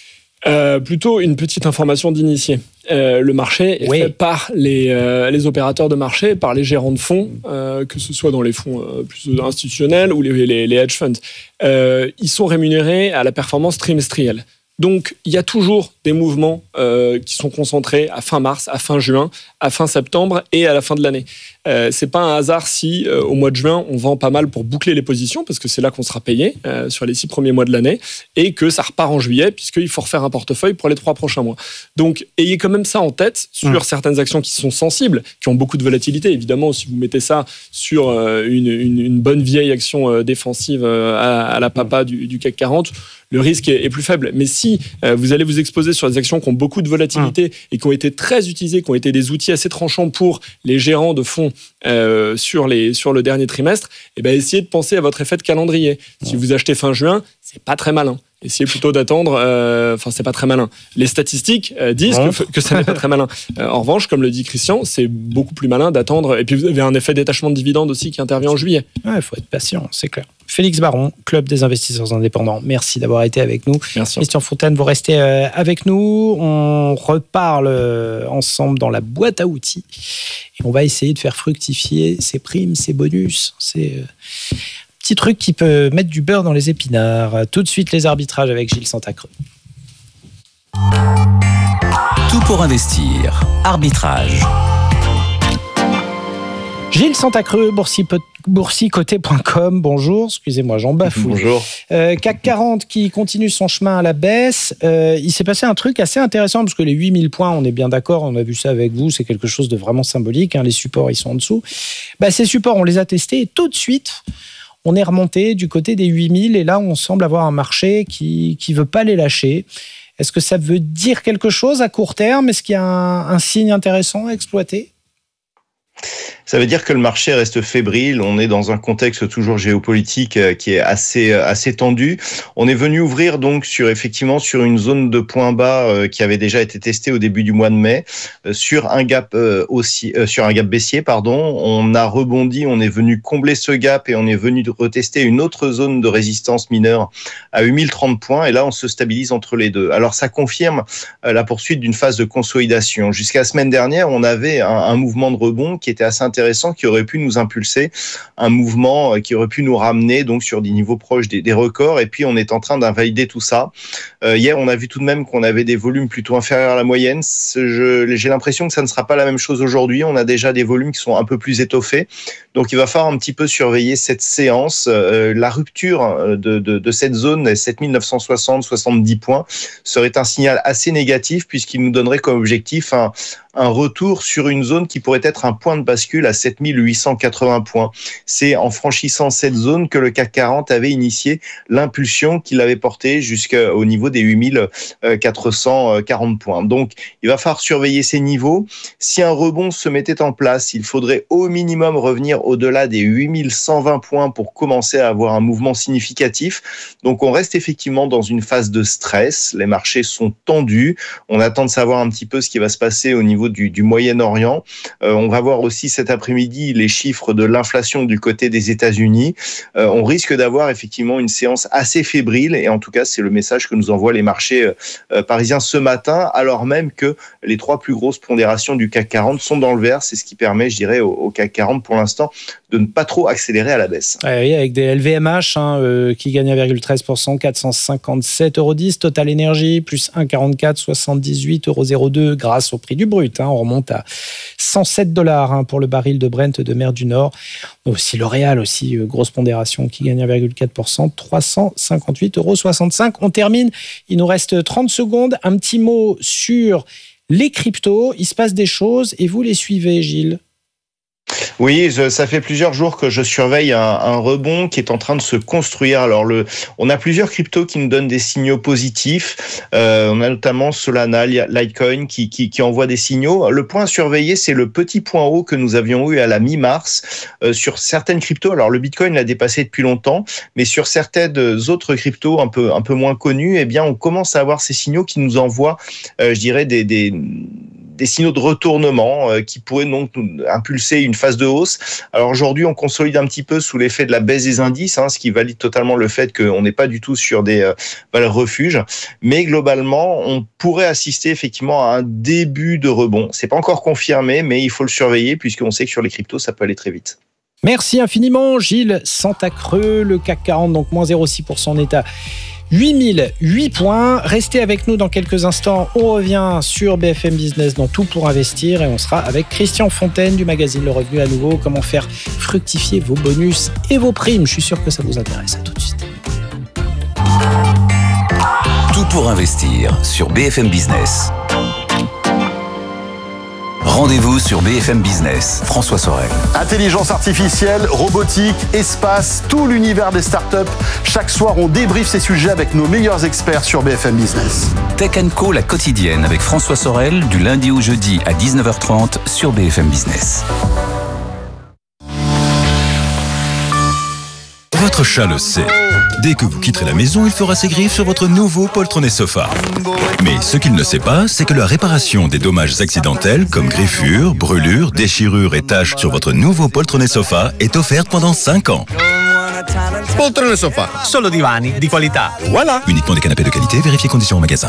Euh, plutôt une petite information d'initié. Euh, le marché est oui. fait par les, euh, les opérateurs de marché, par les gérants de fonds, euh, que ce soit dans les fonds euh, plus institutionnels ou les, les, les hedge funds. Euh, ils sont rémunérés à la performance trimestrielle. Donc, il y a toujours des mouvements euh, qui sont concentrés à fin mars, à fin juin, à fin septembre et à la fin de l'année. Euh, c'est pas un hasard si, euh, au mois de juin, on vend pas mal pour boucler les positions, parce que c'est là qu'on sera payé euh, sur les six premiers mois de l'année, et que ça repart en juillet, puisqu'il faut refaire un portefeuille pour les trois prochains mois. Donc, ayez quand même ça en tête sur mmh. certaines actions qui sont sensibles, qui ont beaucoup de volatilité. Évidemment, si vous mettez ça sur euh, une, une, une bonne vieille action euh, défensive euh, à, à la papa du, du C A C quarante, le risque est, est plus faible. Mais si euh, vous allez vous exposer sur des actions qui ont beaucoup de volatilité mmh. et qui ont été très utilisées, qui ont été des outils assez tranchants pour les gérants de fonds euh, sur, les, sur le dernier trimestre, eh ben, essayez de penser à votre effet de calendrier. Mmh. Si vous achetez fin juin, c'est pas très malin. Essayez plutôt d'attendre. Enfin, euh, c'est pas très malin. Les statistiques euh, disent que, que ça n'est pas très malin. Euh, en revanche, comme le dit Christian, c'est beaucoup plus malin d'attendre. Et puis vous avez un effet détachement de dividendes aussi qui intervient en juillet. Ouais, il faut être patient, c'est clair. Félix Baron, Club des investisseurs indépendants. Merci d'avoir été avec nous. Merci. Christian Fontaine, vous restez euh, avec nous. On reparle euh, ensemble dans la boîte à outils et on va essayer de faire fructifier ces primes, ces bonus, ces euh, petit truc qui peut mettre du beurre dans les épinards. Tout de suite, les arbitrages avec Gilles Santacreux. Tout pour investir. Arbitrage. Gilles Santacreux, boursicoté point com. Bonjour, excusez-moi, j'en bafouille. Bonjour. Euh, C A C quarante qui continue son chemin à la baisse. Euh, il s'est passé un truc assez intéressant parce que les huit mille points, on est bien d'accord, on a vu ça avec vous, c'est quelque chose de vraiment symbolique. Hein, les supports, ils sont en dessous. Bah, ces supports, on les a testés et tout de suite, on est remonté du côté des huit mille et là, on semble avoir un marché qui ne veut pas les lâcher. Est-ce que ça veut dire quelque chose à court terme ? Est-ce qu'il y a un, un signe intéressant à exploiter ? Ça veut dire que le marché reste fébrile. On est dans un contexte toujours géopolitique qui est assez assez tendu. On est venu ouvrir donc sur effectivement sur une zone de point bas qui avait déjà été testée au début du mois de mai, sur un gap aussi sur un gap baissier pardon. On a rebondi, on est venu combler ce gap et on est venu retester une autre zone de résistance mineure à huit mille trente points et là on se stabilise entre les deux. Alors ça confirme la poursuite d'une phase de consolidation. Jusqu'à la semaine dernière, on avait un, un mouvement de rebond qui était assez intéressant, qui aurait pu nous impulser un mouvement qui aurait pu nous ramener donc sur des niveaux proches des, des records. Et puis on est en train d'invalider tout ça. Euh, hier, on a vu tout de même qu'on avait des volumes plutôt inférieurs à la moyenne. Je, j'ai l'impression que ça ne sera pas la même chose aujourd'hui. On a déjà des volumes qui sont un peu plus étoffés. Donc il va falloir un petit peu surveiller cette séance. Euh, la rupture de, de, de cette zone, sept mille neuf cent soixante à soixante-dix points, serait un signal assez négatif puisqu'il nous donnerait comme objectif un un retour sur une zone qui pourrait être un point de bascule à sept mille huit cent quatre-vingts points. C'est en franchissant cette zone que le C A C quarante avait initié l'impulsion qui l'avait porté jusqu'au niveau des huit mille quatre cent quarante points. Donc, il va falloir surveiller ces niveaux. Si un rebond se mettait en place, il faudrait au minimum revenir au-delà des huit mille cent vingt points pour commencer à avoir un mouvement significatif. Donc, on reste effectivement dans une phase de stress. Les marchés sont tendus. On attend de savoir un petit peu ce qui va se passer au niveau Du, du Moyen-Orient. Euh, on va voir aussi cet après-midi les chiffres de l'inflation du côté des États-Unis. Euh, on risque d'avoir effectivement une séance assez fébrile et en tout cas, c'est le message que nous envoient les marchés euh, parisiens ce matin, alors même que les trois plus grosses pondérations du C A C quarante sont dans le vert. C'est ce qui permet, je dirais, au, au C A C quarante pour l'instant de ne pas trop accélérer à la baisse. Ouais, oui, avec des L V M H hein, euh, qui gagnent un virgule treize pour cent, quatre cent cinquante-sept euros dix. Total Energy, plus un virgule quarante-quatre, soixante-dix-huit euros zéro deux grâce au prix du brut. Hein, on remonte à cent sept dollars hein, pour le baril de Brent de mer du Nord. Aussi L'Oréal, aussi, euh, grosse pondération qui gagne un virgule quatre pour cent, trois cent cinquante-huit euros soixante-cinq. On termine, il nous reste trente secondes. Un petit mot sur les cryptos. Il se passe des choses et vous les suivez, Gilles ? Oui, je, ça fait plusieurs jours que je surveille un, un rebond qui est en train de se construire. Alors, le, on a plusieurs cryptos qui nous donnent des signaux positifs. Euh, on a notamment Solana, Litecoin qui, qui, qui envoient des signaux. Le point à surveiller, c'est le petit point haut que nous avions eu à la mi-mars euh, sur certaines cryptos. Alors, le Bitcoin l'a dépassé depuis longtemps, mais sur certaines autres cryptos un peu, un peu moins connues, eh bien, on commence à avoir ces signaux qui nous envoient, euh, je dirais, des... des des signaux de retournement euh, qui pourraient donc impulser une phase de hausse. Alors aujourd'hui, on consolide un petit peu sous l'effet de la baisse des indices, hein, ce qui valide totalement le fait qu'on n'est pas du tout sur des euh, valeurs refuges. Mais globalement, on pourrait assister effectivement à un début de rebond. C'est pas encore confirmé, mais il faut le surveiller puisqu'on sait que sur les cryptos, ça peut aller très vite. Merci infiniment, Gilles Santacreux. Le C A C quarante, donc moins zéro virgule six pour cent en état. huit mille huit points. Restez avec nous dans quelques instants. On revient sur B F M Business dans Tout pour investir et on sera avec Christian Fontaine du magazine Le Revenu à nouveau. Comment faire fructifier vos bonus et vos primes. Je suis sûr que ça vous intéresse. À tout de suite. Tout pour investir sur B F M Business. Rendez-vous sur B F M Business. François Sorel. Intelligence artificielle, robotique, espace, tout l'univers des startups. Chaque soir, on débriefe ces sujets avec nos meilleurs experts sur B F M Business. Tech and Co, la quotidienne avec François Sorel, du lundi au jeudi à dix-neuf heures trente sur B F M Business. Votre chat le sait. Dès que vous quitterez la maison, il fera ses griffes sur votre nouveau poltronné sofa. Mais ce qu'il ne sait pas, c'est que la réparation des dommages accidentels comme griffures, brûlures, déchirures et taches sur votre nouveau poltronné sofa est offerte pendant cinq ans. Poltrone Sofa, solo divani di qualità. Voilà. Uniquement des canapés de qualité, vérifiez conditions en magasin.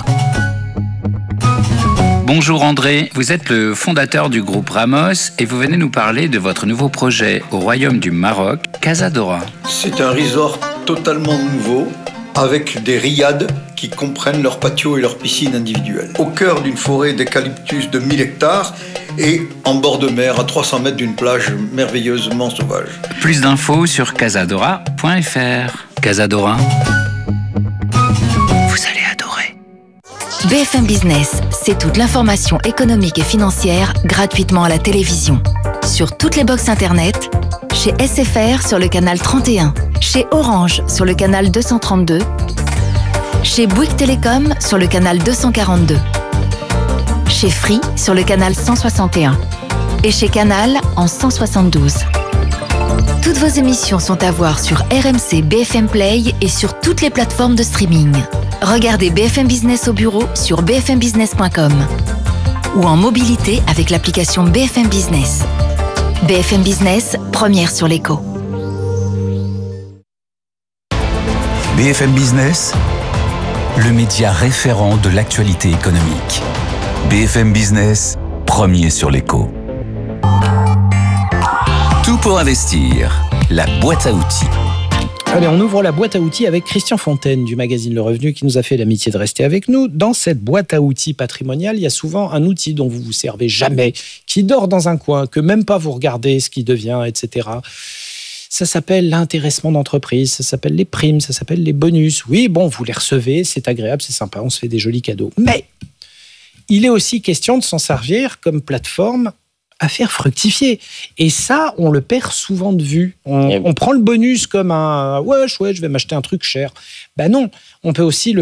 Bonjour André, vous êtes le fondateur du groupe Ramos et vous venez nous parler de votre nouveau projet au Royaume du Maroc, Casadora. C'est un resort totalement nouveau, avec des riads qui comprennent leur patio et leur piscine individuelle. Au cœur d'une forêt d'eucalyptus de mille hectares et en bord de mer à trois cents mètres d'une plage merveilleusement sauvage. Plus d'infos sur casadora point f r. Casadora. Vous allez adorer. B F M Business, c'est toute l'information économique et financière gratuitement à la télévision. Sur toutes les box internet, chez S F R sur le canal trente et un, chez Orange sur le canal deux cent trente-deux, chez Bouygues Télécom sur le canal deux cent quarante-deux, chez Free sur le canal cent soixante et un et chez Canal en cent soixante-douze. Toutes vos émissions sont à voir sur R M C B F M Play et sur toutes les plateformes de streaming. Regardez B F M Business au bureau sur b f m business point com ou en mobilité avec l'application B F M Business. B F M Business, première sur l'écho. B F M Business, le média référent de l'actualité économique. B F M Business, premier sur l'écho. Tout pour investir, la boîte à outils. Allez, on ouvre la boîte à outils avec Christian Fontaine du magazine Le Revenu qui nous a fait l'amitié de rester avec nous. Dans cette boîte à outils patrimoniale, il y a souvent un outil dont vous vous servez jamais, qui dort dans un coin, que même pas vous regardez ce qui devient, et cetera. Ça s'appelle l'intéressement d'entreprise, ça s'appelle les primes, ça s'appelle les bonus. Oui, bon, vous les recevez, c'est agréable, c'est sympa, on se fait des jolis cadeaux. Mais il est aussi question de s'en servir comme plateforme à faire fructifier. Et ça, on le perd souvent de vue. On, on prend le bonus comme un « ouais, ouais, je vais m'acheter un truc cher ». Ben non, on peut aussi le